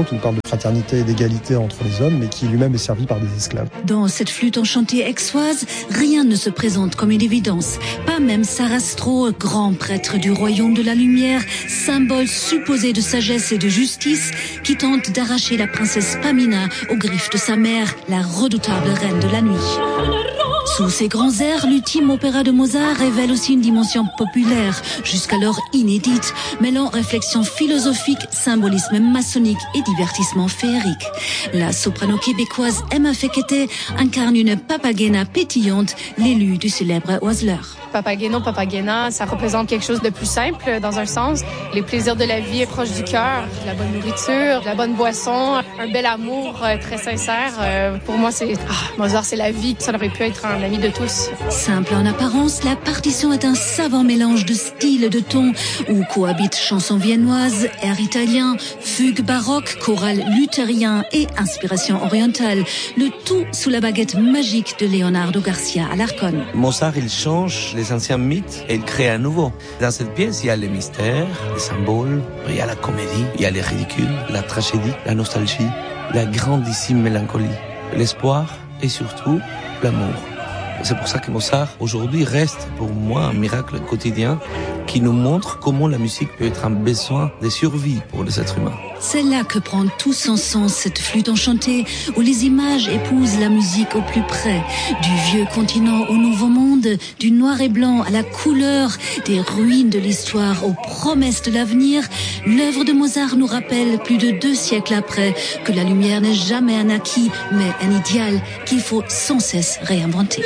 fraternité et d'égalité entre les hommes, mais qui lui-même est servi par des esclaves. Dans cette flûte enchantée aixoise, rien ne se présente comme une évidence. Pas même Sarastro, grand prêtre du royaume de la lumière, symbole supposé de sagesse et de justice, qui tente d'arracher la princesse Pamina aux griffes de sa mère, la redoutable reine de la nuit. Sous ces grands airs, l'ultime opéra de Mozart révèle aussi une dimension populaire, jusqu'alors inédite, mêlant réflexion philosophique, symbolisme maçonnique et divertissement féerique. La soprano québécoise Emma Fekete incarne une papagena pétillante, l'élue du célèbre oiseleur. Papageno, papagena, ça représente quelque chose de plus simple dans un sens. Les plaisirs de la vie est proche du cœur, la bonne nourriture, la bonne boisson, un bel amour très sincère. Pour moi, Mozart, c'est la vie. Ça aurait pu être un ami de tous. Simple en apparence, la partition est un savant mélange de styles, de tons, où cohabitent chansons viennoises, air italien, fugue baroque, chorale luthérien et inspiration orientale. Le tout sous la baguette magique de Leonardo Garcia Alarcón. Mozart, il change les anciens mythes et il crée un nouveau. Dans cette pièce, il y a les mystères, les symboles, il y a la comédie, il y a les ridicules, la tragédie, la nostalgie, la grandissime mélancolie, l'espoir et surtout l'amour. C'est pour ça que Mozart, aujourd'hui, reste pour moi un miracle quotidien qui nous montre comment la musique peut être un besoin de survie pour les êtres humains. C'est là que prend tout son sens cette flûte enchantée, où les images épousent la musique au plus près. Du vieux continent au nouveau monde, du noir et blanc à la couleur, des ruines de l'histoire aux promesses de l'avenir, l'œuvre de Mozart nous rappelle plus de 2 siècles après que la lumière n'est jamais un acquis, mais un idéal qu'il faut sans cesse réinventer.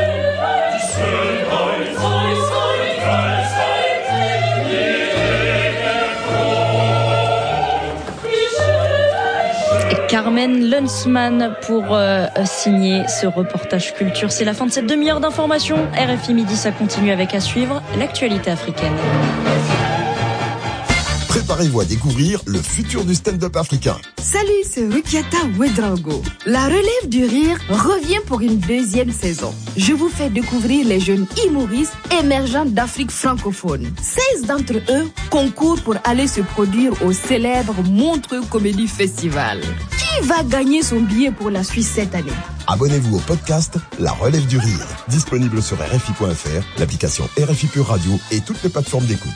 Carmen Lunsman pour signer ce reportage culture. C'est la fin de cette demi-heure d'information. RFI Midi, ça continue avec à suivre l'actualité africaine. Préparez-vous à découvrir le futur du stand-up africain. Salut, c'est Rukiata Ouedraogo. La relève du rire revient pour une 2e saison. Je vous fais découvrir les jeunes humoristes émergents d'Afrique francophone. 16 d'entre eux concourent pour aller se produire au célèbre Montreux Comedy Festival. Qui va gagner son billet pour la Suisse cette année? Abonnez-vous au podcast La Relève du Rire, disponible sur RFI.fr, l'application RFI Pure Radio et toutes les plateformes d'écoute.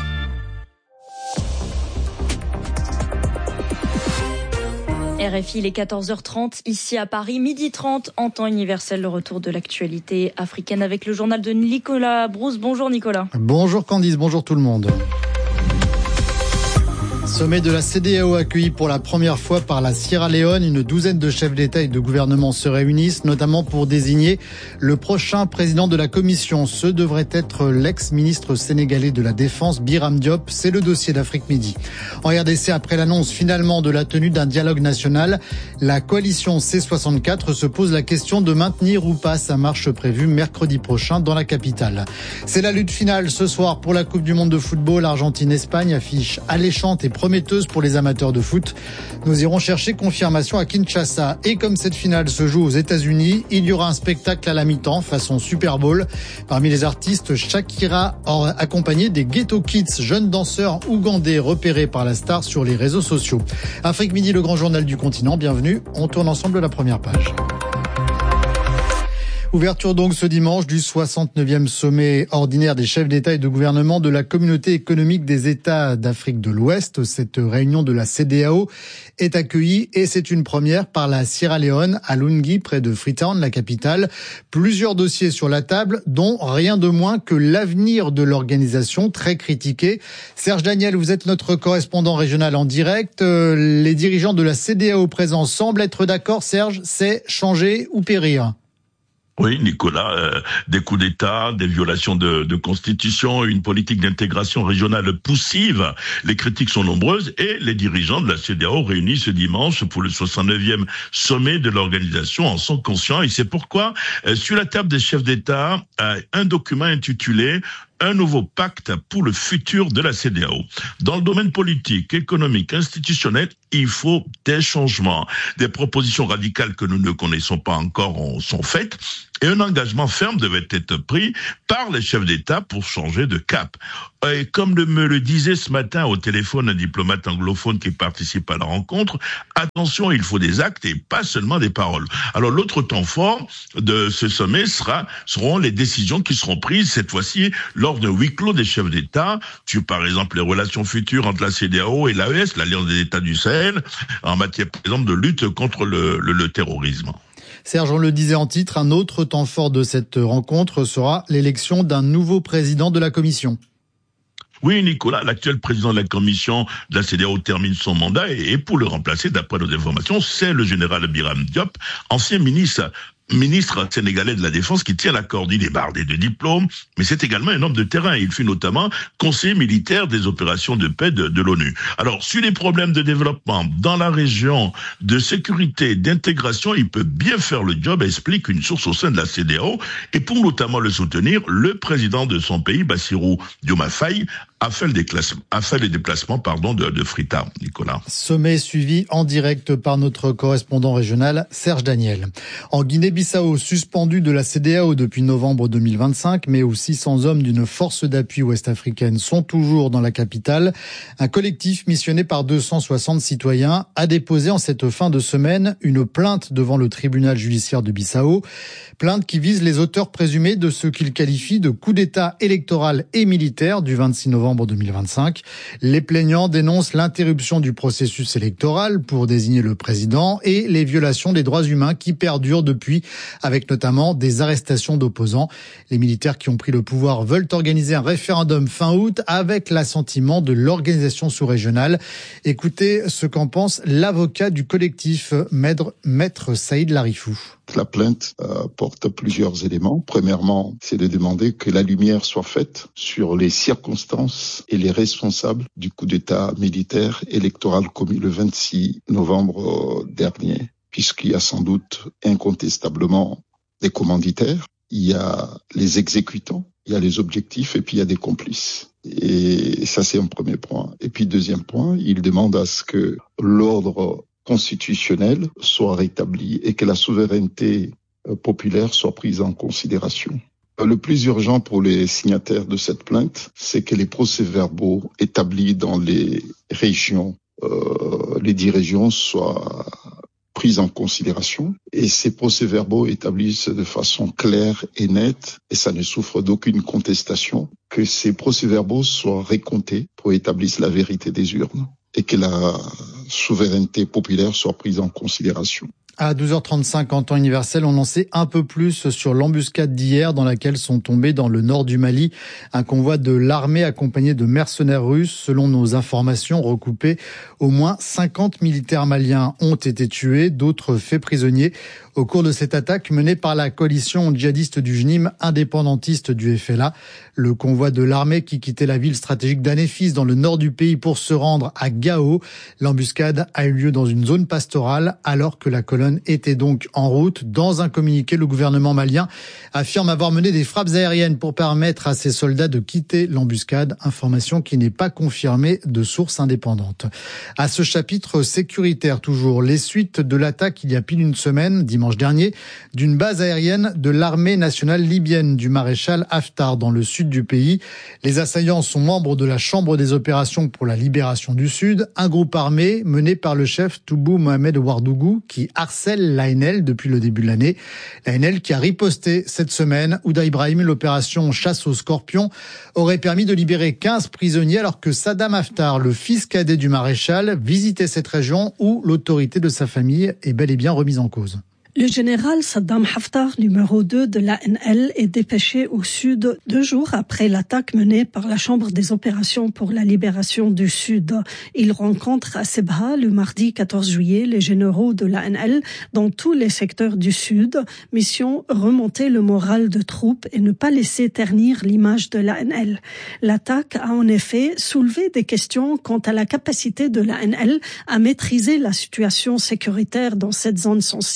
RFI, il est 14h30, ici à Paris, 12h30 en temps universel, le retour de l'actualité africaine avec le journal de Nicolas Brousse. Bonjour Nicolas. Bonjour Candice, bonjour tout le monde. Sommet de la CEDEAO accueilli pour la première fois par la Sierra Leone. Une douzaine de chefs d'État et de gouvernement se réunissent, notamment pour désigner le prochain président de la Commission. Ce devrait être l'ex-ministre sénégalais de la Défense, Biram Diop. C'est le dossier d'Afrique Midi. En RDC, après l'annonce finalement de la tenue d'un dialogue national, la coalition C64 se pose la question de maintenir ou pas sa marche prévue mercredi prochain dans la capitale. C'est la lutte finale ce soir pour la Coupe du Monde de football. Argentine-Espagne, affiche alléchante et prometteuse pour les amateurs de foot. Nous irons chercher confirmation à Kinshasa. Et comme cette finale se joue aux États-Unis, il y aura un spectacle à la mi-temps façon Super Bowl. Parmi les artistes, Shakira accompagnée des Ghetto Kids, jeunes danseurs ougandais repérés par la star sur les réseaux sociaux. Afrique Midi, le grand journal du continent. Bienvenue. On tourne ensemble la première page. Ouverture donc ce dimanche du 69e sommet ordinaire des chefs d'État et de gouvernement de la Communauté économique des États d'Afrique de l'Ouest. Cette réunion de la CEDEAO est accueillie et c'est une première par la Sierra Leone à Lungi, près de Freetown, la capitale. Plusieurs dossiers sur la table, dont rien de moins que l'avenir de l'organisation, très critiqué. Serge Daniel, vous êtes notre correspondant régional en direct. Les dirigeants de la CEDEAO présents semblent être d'accord. Serge, c'est changer ou périr? Oui, Nicolas, des coups d'État, des violations de constitution, une politique d'intégration régionale poussive. Les critiques sont nombreuses et les dirigeants de la CEDEAO réunis ce dimanche pour le 69e sommet de l'organisation en sont conscients. Et c'est pourquoi, sur la table des chefs d'État, un document intitulé un nouveau pacte pour le futur de la CEDEAO. Dans le domaine politique, économique, institutionnel, il faut des changements. Des propositions radicales que nous ne connaissons pas encore sont faites et un engagement ferme devait être pris par les chefs d'État pour changer de cap. Et comme me le disait ce matin au téléphone un diplomate anglophone qui participe à la rencontre, attention, il faut des actes et pas seulement des paroles. Alors l'autre temps fort de ce sommet seront les décisions qui seront prises cette fois-ci lors d'un huis clos des chefs d'État, sur par exemple les relations futures entre la CEDEAO et l'AES, l'Alliance des États du Sahel, en matière par exemple de lutte contre le terrorisme. Serge, on le disait en titre, un autre temps fort de cette rencontre sera l'élection d'un nouveau président de la Commission. Oui, Nicolas, l'actuel président de la commission de la CEDEAO termine son mandat et pour le remplacer, d'après nos informations, c'est le général Biram Diop, ancien ministre sénégalais de la Défense qui tient la corde. Il est bardé de diplômes, mais c'est également un homme de terrain. Il fut notamment conseiller militaire des opérations de paix de l'ONU. Alors, sur les problèmes de développement dans la région, de sécurité, d'intégration, il peut bien faire le job, explique une source au sein de la CEDEAO. Et pour notamment le soutenir, le président de son pays, Bassirou Diomaye Faye, a fait le déplacement de Freetown, Nicolas. Sommet suivi en direct par notre correspondant régional, Serge Daniel. En Guinée-Bissau, suspendu de la CEDEAO depuis novembre 2025, mais où 600 hommes d'une force d'appui ouest-africaine sont toujours dans la capitale, un collectif missionné par 260 citoyens a déposé en cette fin de semaine une plainte devant le tribunal judiciaire de Bissau. Plainte qui vise les auteurs présumés de ce qu'il qualifie de coup d'État électoral et militaire du 26 novembre 2025. Les plaignants dénoncent l'interruption du processus électoral pour désigner le président et les violations des droits humains qui perdurent depuis, avec notamment des arrestations d'opposants. Les militaires qui ont pris le pouvoir veulent organiser un référendum fin août avec l'assentiment de l'organisation sous-régionale. Écoutez ce qu'en pense l'avocat du collectif, Maître Saïd Larifou. La plainte porte plusieurs éléments. Premièrement, c'est de demander que la lumière soit faite sur les circonstances et les responsables du coup d'État militaire électoral commis le 26 novembre dernier, puisqu'il y a sans doute incontestablement des commanditaires, il y a les exécutants, il y a les objectifs et puis il y a des complices. Et ça, c'est un premier point. Et puis, deuxième point, il demande à ce que l'ordre constitutionnel soit rétabli et que la souveraineté populaire soit prise en considération. Le plus urgent pour les signataires de cette plainte, c'est que les procès-verbaux établis dans les régions, les 10 régions, soient pris en considération. Et ces procès-verbaux établissent de façon claire et nette, et ça ne souffre d'aucune contestation, que ces procès-verbaux soient récomptés pour établir la vérité des urnes et que la souveraineté populaire soit prise en considération. À 12h35 en temps universel, on en sait un peu plus sur l'embuscade d'hier dans laquelle sont tombés dans le nord du Mali un convoi de l'armée accompagné de mercenaires russes. Selon nos informations recoupées, au moins 50 militaires maliens ont été tués, d'autres faits prisonniers au cours de cette attaque menée par la coalition djihadiste du JNIM, indépendantiste du FLA. Le convoi de l'armée qui quittait la ville stratégique d'Anéfis dans le nord du pays pour se rendre à Gao. L'embuscade a eu lieu dans une zone pastorale alors que la colonne était donc en route. Dans un communiqué, le gouvernement malien affirme avoir mené des frappes aériennes pour permettre à ses soldats de quitter l'embuscade, information qui n'est pas confirmée de sources indépendantes. À ce chapitre sécuritaire toujours, les suites de l'attaque il y a pile une semaine, dimanche dernier, d'une base aérienne de l'armée nationale libyenne du maréchal Haftar dans le sud du pays. Les assaillants sont membres de la Chambre des opérations pour la libération du Sud, un groupe armé mené par le chef Toubou Mohamed Ouardougou qui harcèle l'ANL depuis le début de l'année. L'ANL qui a riposté cette semaine. Ouda Ibrahim, l'opération chasse aux scorpions, aurait permis de libérer 15 prisonniers alors que Saddam Haftar, le fils cadet du maréchal, visitait cette région où l'autorité de sa famille est bel et bien remise en cause. Le général Saddam Haftar, numéro 2 de l'ANL, est dépêché au sud 2 jours après l'attaque menée par la Chambre des opérations pour la libération du Sud. Il rencontre à Sebha le mardi 14 juillet les généraux de l'ANL dans tous les secteurs du Sud. Mission remonter le moral de troupes et ne pas laisser ternir l'image de l'ANL. L'attaque a en effet soulevé des questions quant à la capacité de l'ANL à maîtriser la situation sécuritaire dans cette zone sensible.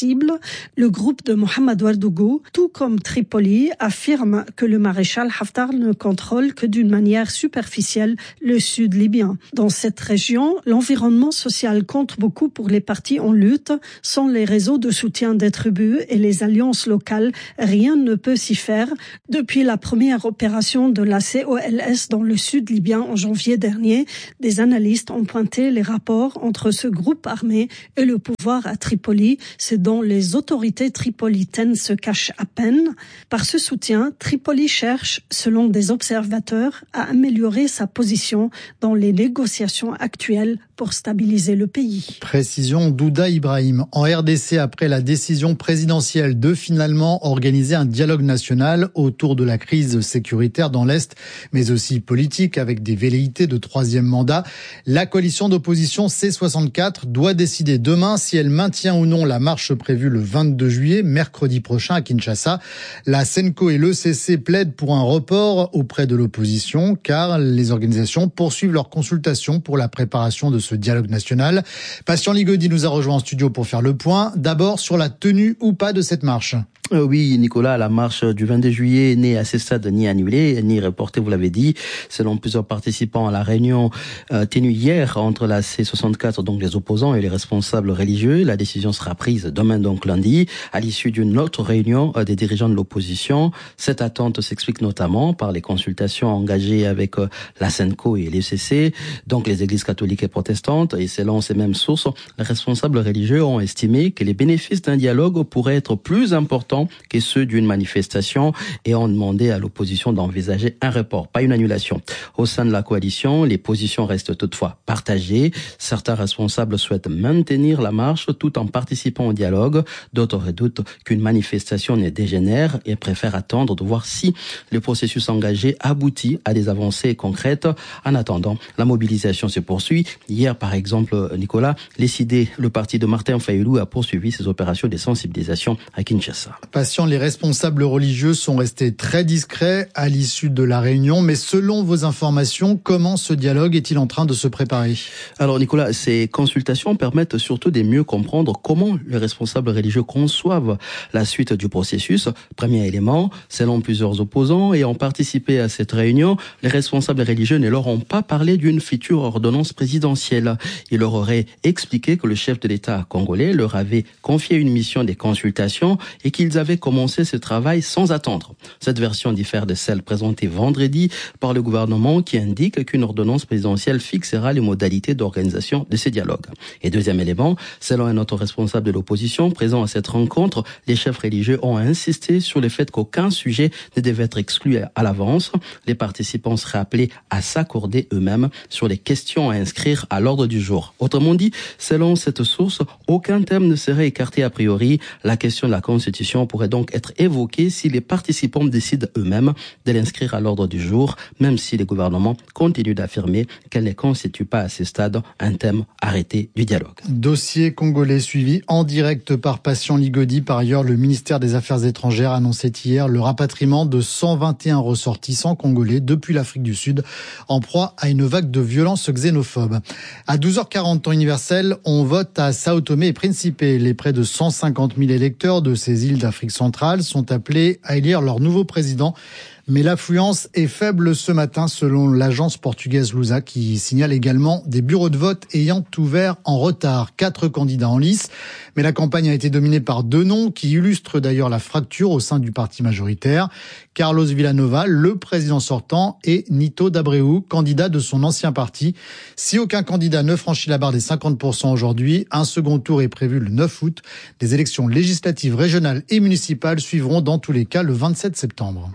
Le groupe de Mohamed Ouagadougou, tout comme Tripoli, affirme que le maréchal Haftar ne contrôle que d'une manière superficielle le sud libyen. Dans cette région, l'environnement social compte beaucoup pour les partis en lutte. Sans les réseaux de soutien des tribus et les alliances locales, rien ne peut s'y faire. Depuis la première opération de la COLS dans le sud libyen en janvier dernier, des analystes ont pointé les rapports entre ce groupe armé et le pouvoir à Tripoli. C'est dont les autorités tripolitaines se cachent à peine. Par ce soutien, Tripoli cherche, selon des observateurs, à améliorer sa position dans les négociations actuelles pour stabiliser le pays. Précision d'Ouda Ibrahim. En RDC, après la décision présidentielle de finalement organiser un dialogue national autour de la crise sécuritaire dans l'Est, mais aussi politique avec des velléités de troisième mandat, la coalition d'opposition C64 doit décider demain si elle maintient ou non la marche prévue le 22 juillet, mercredi prochain à Kinshasa. La Senco et l'ECC plaident pour un report auprès de l'opposition car les organisations poursuivent leurs consultations pour la préparation de ce dialogue national. Patient Ligodi nous a rejoint en studio pour faire le point. D'abord sur la tenue ou pas de cette marche. Oui, Nicolas, la marche du 22 juillet n'est à ce stade ni annulée, ni reportée, vous l'avez dit. Selon plusieurs participants à la réunion tenue hier entre la C64, donc les opposants et les responsables religieux, la décision sera prise demain, donc lundi, à l'issue d'une autre réunion des dirigeants de l'opposition. Cette attente s'explique notamment par les consultations engagées avec la Senco et l'ECC, donc les églises catholiques et protestantes. Et selon ces mêmes sources, les responsables religieux ont estimé que les bénéfices d'un dialogue pourraient être plus importants que ceux d'une manifestation et ont demandé à l'opposition d'envisager un report, pas une annulation. Au sein de la coalition, les positions restent toutefois partagées. Certains responsables souhaitent maintenir la marche tout en participant au dialogue. D'autres redoutent qu'une manifestation ne dégénère et préfèrent attendre de voir si le processus engagé aboutit à des avancées concrètes. En attendant, la mobilisation se poursuit. Hier, par exemple, Nicolas, le parti de Martin Fayulu a poursuivi ses opérations de sensibilisation à Kinshasa. Patient, les responsables religieux sont restés très discrets à l'issue de la réunion, mais selon vos informations, comment ce dialogue est-il en train de se préparer? Alors Nicolas, ces consultations permettent surtout de mieux comprendre comment les responsables religieux conçoivent la suite du processus. Premier élément, selon plusieurs opposants ayant participé à cette réunion, les responsables religieux ne leur ont pas parlé d'une future ordonnance présidentielle. Ils leur auraient expliqué que le chef de l'État congolais leur avait confié une mission de consultation et qu'ils avaient commencé ce travail sans attendre. Cette version diffère de celle présentée vendredi par le gouvernement qui indique qu'une ordonnance présidentielle fixera les modalités d'organisation de ces dialogues. Et deuxième élément, selon un autre responsable de l'opposition présent à cette rencontre, les chefs religieux ont insisté sur le fait qu'aucun sujet ne devait être exclu à l'avance. Les participants seraient appelés à s'accorder eux-mêmes sur les questions à inscrire à l'ordre du jour. Autrement dit, selon cette source, aucun thème ne serait écarté a priori. La question de la Constitution pourrait donc être évoquée si les participants décident eux-mêmes de l'inscrire à l'ordre du jour, même si les gouvernements continuent d'affirmer qu'elle ne constitue pas à ce stade un thème arrêté du dialogue. Dossier congolais suivi en direct par Patient Ligodi. Par ailleurs, le ministère des Affaires étrangères annonçait hier le rapatriement de 121 ressortissants congolais depuis l'Afrique du Sud, en proie à une vague de violences xénophobes. À 12h40 temps universel, on vote à Sao Tomé et Principe. Les près de 150 000 électeurs de ces îles d'Afrique centrale sont appelés à élire leur nouveau président. Mais l'affluence est faible ce matin selon l'agence portugaise Lusa qui signale également des bureaux de vote ayant ouvert en retard. 4 candidats en lice. Mais la campagne a été dominée par 2 noms qui illustrent d'ailleurs la fracture au sein du parti majoritaire. Carlos Villanova, le président sortant, et Nito d'Abreu, candidat de son ancien parti. Si aucun candidat ne franchit la barre des 50% aujourd'hui, un second tour est prévu le 9 août. Les élections législatives, régionales et municipales suivront dans tous les cas le 27 septembre.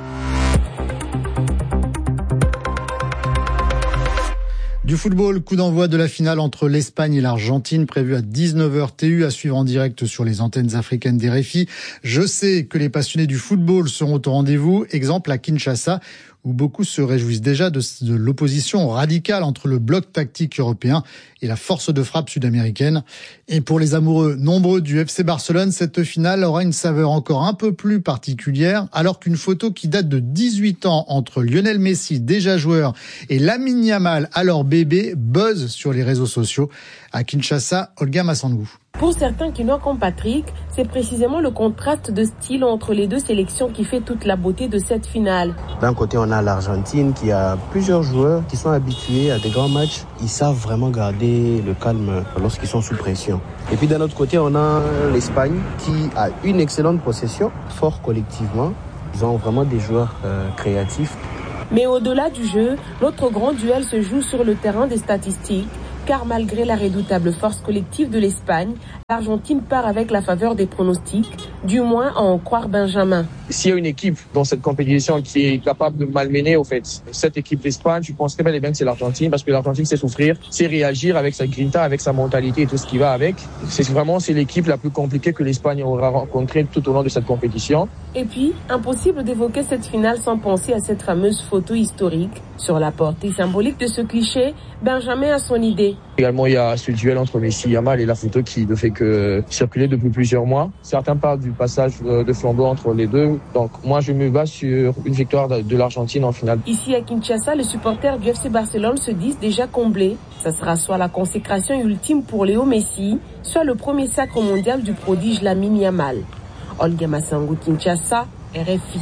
Du football, coup d'envoi de la finale entre l'Espagne et l'Argentine, prévue à 19h TU, à suivre en direct sur les antennes africaines d'RFI. Je sais que les passionnés du football seront au rendez-vous. Exemple à Kinshasa, où beaucoup se réjouissent déjà de l'opposition radicale entre le bloc tactique européen et la force de frappe sud-américaine. Et pour les amoureux nombreux du FC Barcelone, cette finale aura une saveur encore un peu plus particulière, alors qu'une photo qui date de 18 ans entre Lionel Messi, déjà joueur, et Lamine Yamal, alors bébé, buzz sur les réseaux sociaux. À Kinshasa, Olga Massangou. Pour certains Quinois comme Patrick, c'est précisément le contraste de style entre les deux sélections qui fait toute la beauté de cette finale. D'un côté, on a l'Argentine qui a plusieurs joueurs qui sont habitués à des grands matchs. Ils savent vraiment garder le calme lorsqu'ils sont sous pression. Et puis d'un autre côté, on a l'Espagne qui a une excellente possession, fort collectivement. Ils ont vraiment des joueurs créatifs. Mais au-delà du jeu, l'autre grand duel se joue sur le terrain des statistiques. Car malgré la redoutable force collective de l'Espagne, l'Argentine part avec la faveur des pronostics, du moins à en croire Benjamin. S'il y a une équipe dans cette compétition qui est capable de malmener, au fait, cette équipe d'Espagne, je pense très bel et bien que c'est l'Argentine, parce que l'Argentine sait souffrir, sait réagir avec sa grinta, avec sa mentalité et tout ce qui va avec. C'est l'équipe la plus compliquée que l'Espagne aura rencontrée tout au long de cette compétition. Et puis, impossible d'évoquer cette finale sans penser à cette fameuse photo historique. Sur la portée symbolique de ce cliché, Benjamin a son idée. Également, il y a ce duel entre Messi et Yamal et la photo qui ne fait que circuler depuis plusieurs mois. Certains parlent du passage de flambeau entre les deux. Donc, moi, je me base sur une victoire de l'Argentine en finale. Ici, à Kinshasa, les supporters du FC Barcelone se disent déjà comblés. Ça sera soit la consécration ultime pour Léo Messi, soit le premier sacre mondial du prodige Lamine Yamal. Olga Massango, Kinshasa, RFI.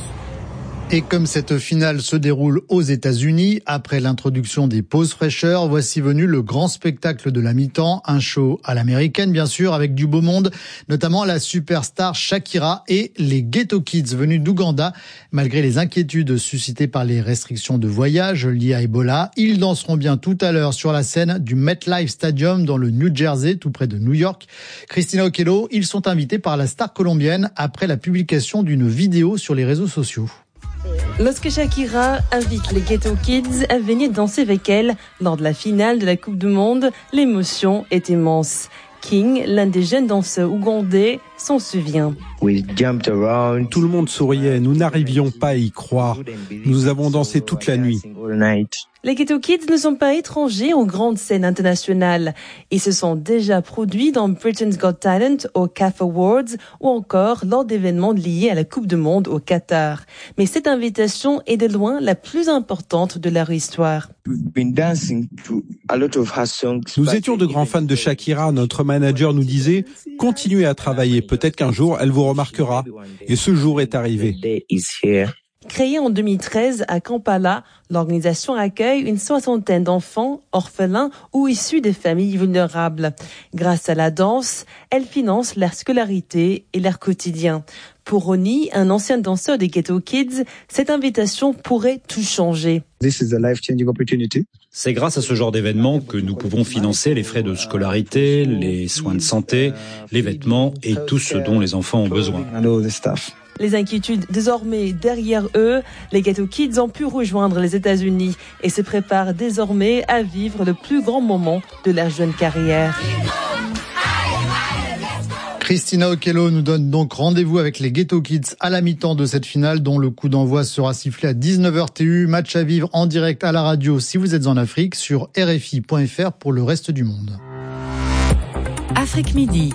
Et comme cette finale se déroule aux États-Unis, après l'introduction des pauses fraîcheurs, voici venu le grand spectacle de la mi-temps, un show à l'américaine bien sûr, avec du beau monde, notamment la superstar Shakira et les Ghetto Kids venus d'Ouganda. Malgré les inquiétudes suscitées par les restrictions de voyage liées à Ebola, ils danseront bien tout à l'heure sur la scène du MetLife Stadium dans le New Jersey, tout près de New York. Christina Okello, ils sont invités par la star colombienne après la publication d'une vidéo sur les réseaux sociaux. Lorsque Shakira invite les Ghetto Kids à venir danser avec elle lors de la finale de la Coupe du Monde, l'émotion est immense. King, l'un des jeunes danseurs ougandais, s'en souvient. Tout le monde souriait, nous n'arrivions pas à y croire. Nous avons dansé toute la nuit. Les Ghetto Kids ne sont pas étrangers aux grandes scènes internationales. Ils se sont déjà produits dans Britain's Got Talent, au CAF Awards ou encore lors d'événements liés à la Coupe du Monde au Qatar. Mais cette invitation est de loin la plus importante de leur histoire. Nous étions de grands fans de Shakira. Notre manager nous disait « Continuez à travailler, peut-être qu'un jour elle vous remarquera ». Et ce jour est arrivé. Créée en 2013 à Kampala, l'organisation accueille une 60aine d'enfants, orphelins ou issus des familles vulnérables. Grâce à la danse, elle finance leur scolarité et leur quotidien. Pour Ronnie, un ancien danseur des Ghetto Kids, cette invitation pourrait tout changer. C'est grâce à ce genre d'événement que nous pouvons financer les frais de scolarité, les soins de santé, les vêtements et tout ce dont les enfants ont besoin. Les inquiétudes désormais derrière eux, les Ghetto Kids ont pu rejoindre les États-Unis et se préparent désormais à vivre le plus grand moment de leur jeune carrière. Christina Okello nous donne donc rendez-vous avec les Ghetto Kids à la mi-temps de cette finale dont le coup d'envoi sera sifflé à 19h TU. Match à vivre en direct à la radio si vous êtes en Afrique sur RFI.fr pour le reste du monde. Afrique Midi.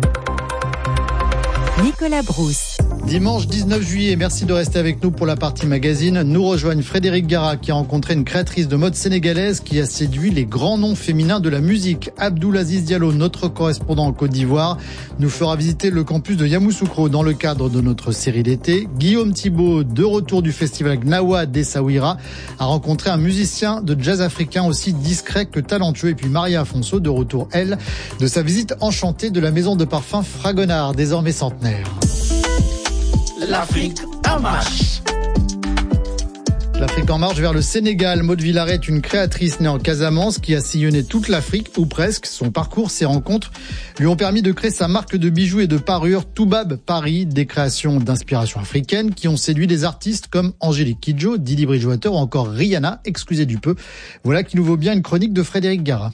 Nicolas Brousse. Dimanche 19 juillet, merci de rester avec nous pour la partie magazine. Nous rejoignent Frédéric Gara qui a rencontré une créatrice de mode sénégalaise qui a séduit les grands noms féminins de la musique. Abdoulaziz Diallo, notre correspondant en Côte d'Ivoire, nous fera visiter le campus de Yamoussoukro dans le cadre de notre série d'été. Guillaume Thibault, de retour du festival Gnawa d'Essaouira, a rencontré un musicien de jazz africain aussi discret que talentueux. Et puis Maria Afonso, de retour, elle, de sa visite enchantée de la maison de parfum Fragonard, désormais centenaire. L'Afrique en marche. L'Afrique en marche vers le Sénégal. Maud Villaret est une créatrice née en Casamance qui a sillonné toute l'Afrique, ou presque. Son parcours, ses rencontres lui ont permis de créer sa marque de bijoux et de parures Toubab Paris, des créations d'inspiration africaine qui ont séduit des artistes comme Angélique Kidjo, Didi Bridgewater ou encore Rihanna, excusez du peu. Voilà qui nous vaut bien une chronique de Frédéric Gara.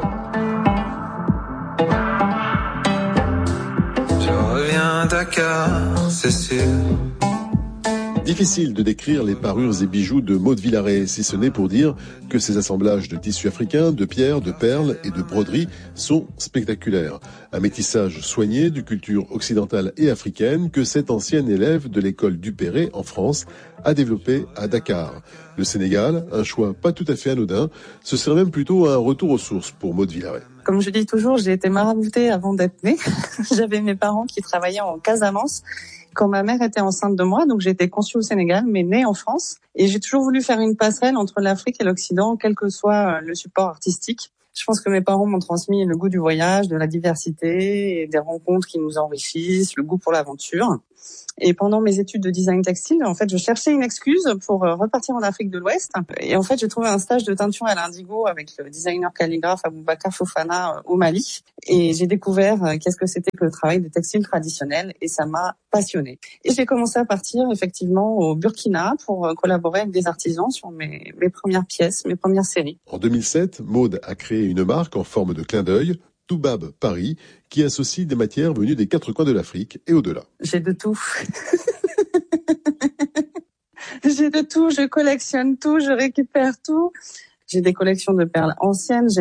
Dakar, c'est sûr. Difficile de décrire les parures et bijoux de Maud Villaret, si ce n'est pour dire que ces assemblages de tissus africains, de pierres, de perles et de broderies sont spectaculaires. Un métissage soigné de culture occidentale et africaine que cette ancienne élève de l'école Duperré en France a développé à Dakar. Le Sénégal, un choix pas tout à fait anodin, ce serait même plutôt un retour aux sources pour Maud Villaret. Comme je dis toujours, j'ai été maraboutée avant d'être née. J'avais mes parents qui travaillaient en Casamance quand ma mère était enceinte de moi, donc j'ai été conçue au Sénégal, mais née en France. Et j'ai toujours voulu faire une passerelle entre l'Afrique et l'Occident, quel que soit le support artistique. Je pense que mes parents m'ont transmis le goût du voyage, de la diversité, et des rencontres qui nous enrichissent, le goût pour l'aventure. Et pendant mes études de design textile, en fait, je cherchais une excuse pour repartir en Afrique de l'Ouest. Et en fait, j'ai trouvé un stage de teinture à l'indigo avec le designer calligraphe Aboubakar Fofana au Mali. Et j'ai découvert qu'est-ce que c'était que le travail de textile traditionnel et ça m'a passionnée. Et j'ai commencé à partir effectivement au Burkina pour collaborer avec des artisans sur mes premières pièces, mes premières séries. En 2007, Maud a créé une marque en forme de clin d'œil, Toubab Paris, qui associe des matières venues des 4 coins de l'Afrique et au-delà. J'ai de tout. J'ai de tout, je collectionne tout, je récupère tout. J'ai des collections de perles anciennes,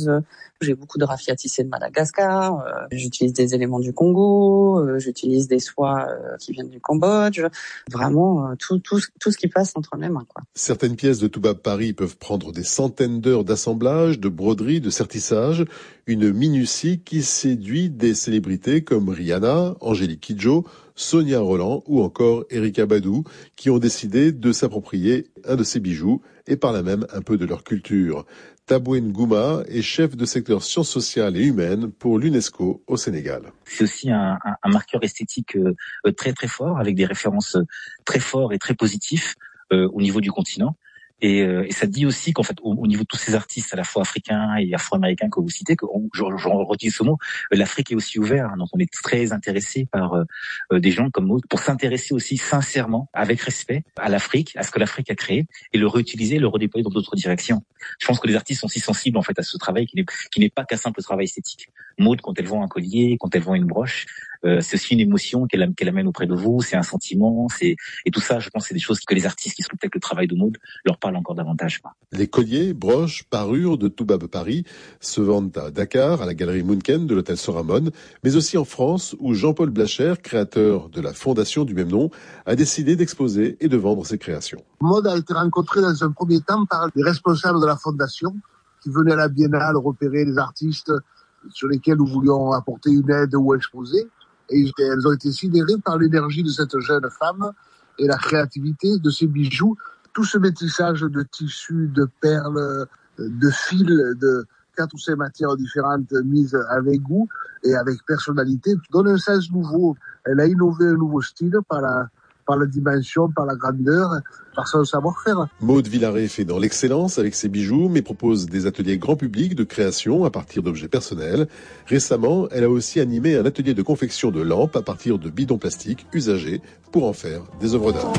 j'ai beaucoup de raffia tissé de Madagascar, j'utilise des éléments du Congo, j'utilise des soies qui viennent du Cambodge, vraiment tout ce qui passe entre mes mains, quoi. Certaines pièces de Toubab Paris peuvent prendre des centaines d'heures d'assemblage, de broderie, de sertissage, une minutie qui séduit des célébrités comme Rihanna, Angélique Kidjo, Sonia Roland ou encore Erykah Badu qui ont décidé de s'approprier un de ces bijoux et par là même un peu de leur culture. Tabouine Gouma est chef de secteur sciences sociales et humaines pour l'UNESCO au Sénégal. C'est aussi un marqueur esthétique très très fort avec des références très forts et très positifs au niveau du continent. Et ça dit aussi qu'en fait, au niveau de tous ces artistes, à la fois africains et afro-américains que vous citez, je redis ce mot, l'Afrique est aussi ouverte. Donc on est très intéressé par des gens comme Maud pour s'intéresser aussi sincèrement, avec respect, à l'Afrique, à ce que l'Afrique a créé, et le réutiliser, le redéployer dans d'autres directions. Je pense que les artistes sont si sensibles en fait à ce travail qui n'est pas qu'un simple travail esthétique. Maud, quand elle vend un collier, quand elle vend une broche, c'est aussi une émotion qu'elle amène auprès de vous, c'est un sentiment, et tout ça, je pense, c'est des choses que les artistes qui scrutent le travail de Maud leur parlent encore davantage. Les colliers, broches, parures de Toubab Paris se vendent à Dakar, à la galerie Munken de l'hôtel Soramon, mais aussi en France, où Jean-Paul Blacher, créateur de la fondation du même nom, a décidé d'exposer et de vendre ses créations. Maud a été rencontrée dans un premier temps par les responsables de la fondation qui venaient à la Biennale repérer les artistes sur lesquels nous voulions apporter une aide ou exposer. Et elles ont été sidérées par l'énergie de cette jeune femme et la créativité de ces bijoux. Tout ce métissage de tissus, de perles, de fils, de 4 ou 5 matières différentes mises avec goût et avec personnalité donne un sens nouveau. Elle a innové un nouveau style par la dimension, par la grandeur, par son savoir-faire. Maud Villaret fait dans l'excellence avec ses bijoux, mais propose des ateliers grand public de création à partir d'objets personnels. Récemment, elle a aussi animé un atelier de confection de lampes à partir de bidons plastiques usagés pour en faire des œuvres d'art.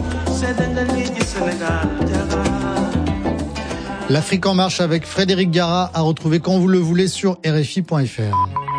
L'Afrique en marche avec Frédéric Gara à retrouver quand vous le voulez sur RFI.fr.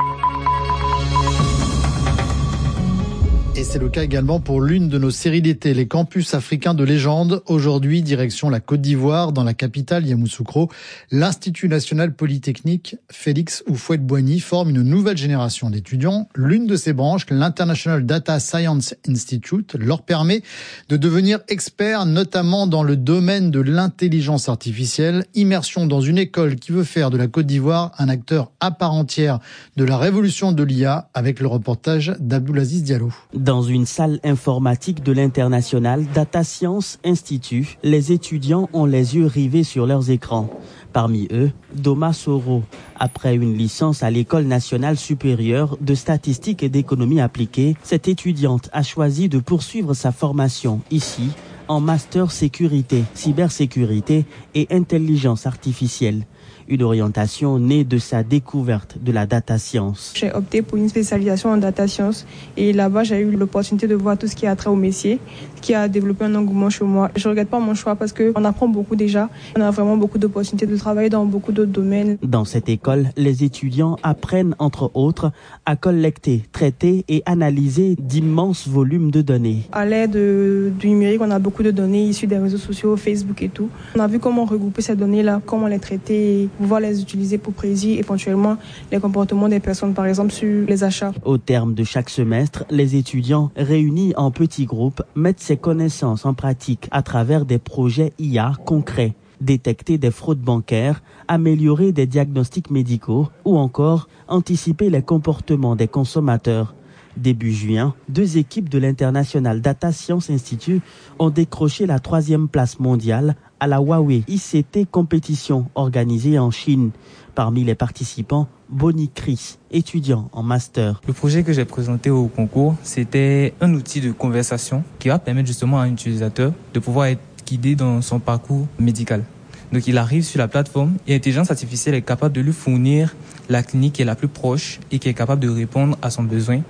Et c'est le cas également pour l'une de nos séries d'été, les campus africains de légende. Aujourd'hui, direction la Côte d'Ivoire, dans la capitale Yamoussoukro. L'Institut national polytechnique Félix Houphouët-Boigny forme une nouvelle génération d'étudiants. L'une de ses branches, l'International Data Science Institute, leur permet de devenir experts, notamment dans le domaine de l'intelligence artificielle. Immersion dans une école qui veut faire de la Côte d'Ivoire un acteur à part entière de la révolution de l'IA, avec le reportage d'Abdoulaziz Diallo. Dans une salle informatique de l'International Data Science Institute, les étudiants ont les yeux rivés sur leurs écrans. Parmi eux, Doma Soro. Après une licence à l'École nationale supérieure de statistique et d'économie appliquée, cette étudiante a choisi de poursuivre sa formation ici, en master sécurité, cybersécurité et intelligence artificielle. Une orientation née de sa découverte de la data science. J'ai opté pour une spécialisation en data science et là-bas j'ai eu l'opportunité de voir tout ce qui a trait au métier, qui a développé un engouement chez moi. Je regrette pas mon choix parce qu'on apprend beaucoup déjà. On a vraiment beaucoup d'opportunités de travailler dans beaucoup d'autres domaines. Dans cette école, les étudiants apprennent entre autres à collecter, traiter et analyser d'immenses volumes de données. À l'aide du numérique, on a beaucoup de données issues des réseaux sociaux, Facebook et tout. On a vu comment regrouper ces données-là, comment les traiter, pouvoir les utiliser pour prédire éventuellement les comportements des personnes, par exemple sur les achats. Au terme de chaque semestre, les étudiants réunis en petits groupes mettent ces connaissances en pratique à travers des projets IA concrets. détecter des fraudes bancaires, améliorer des diagnostics médicaux ou encore anticiper les comportements des consommateurs. Début juin, 2 équipes de l'International Data Science Institute ont décroché la 3e place mondiale à la Huawei ICT compétition organisée en Chine. Parmi les participants, Bonnie Chris, étudiant en master. Le projet que j'ai présenté au concours, c'était un outil de conversation qui va permettre justement à un utilisateur de pouvoir être guidé dans son parcours médical. Donc il arrive sur la plateforme et l'intelligence artificielle est capable de lui fournir la clinique qui est la plus proche et qui est capable de répondre à son besoin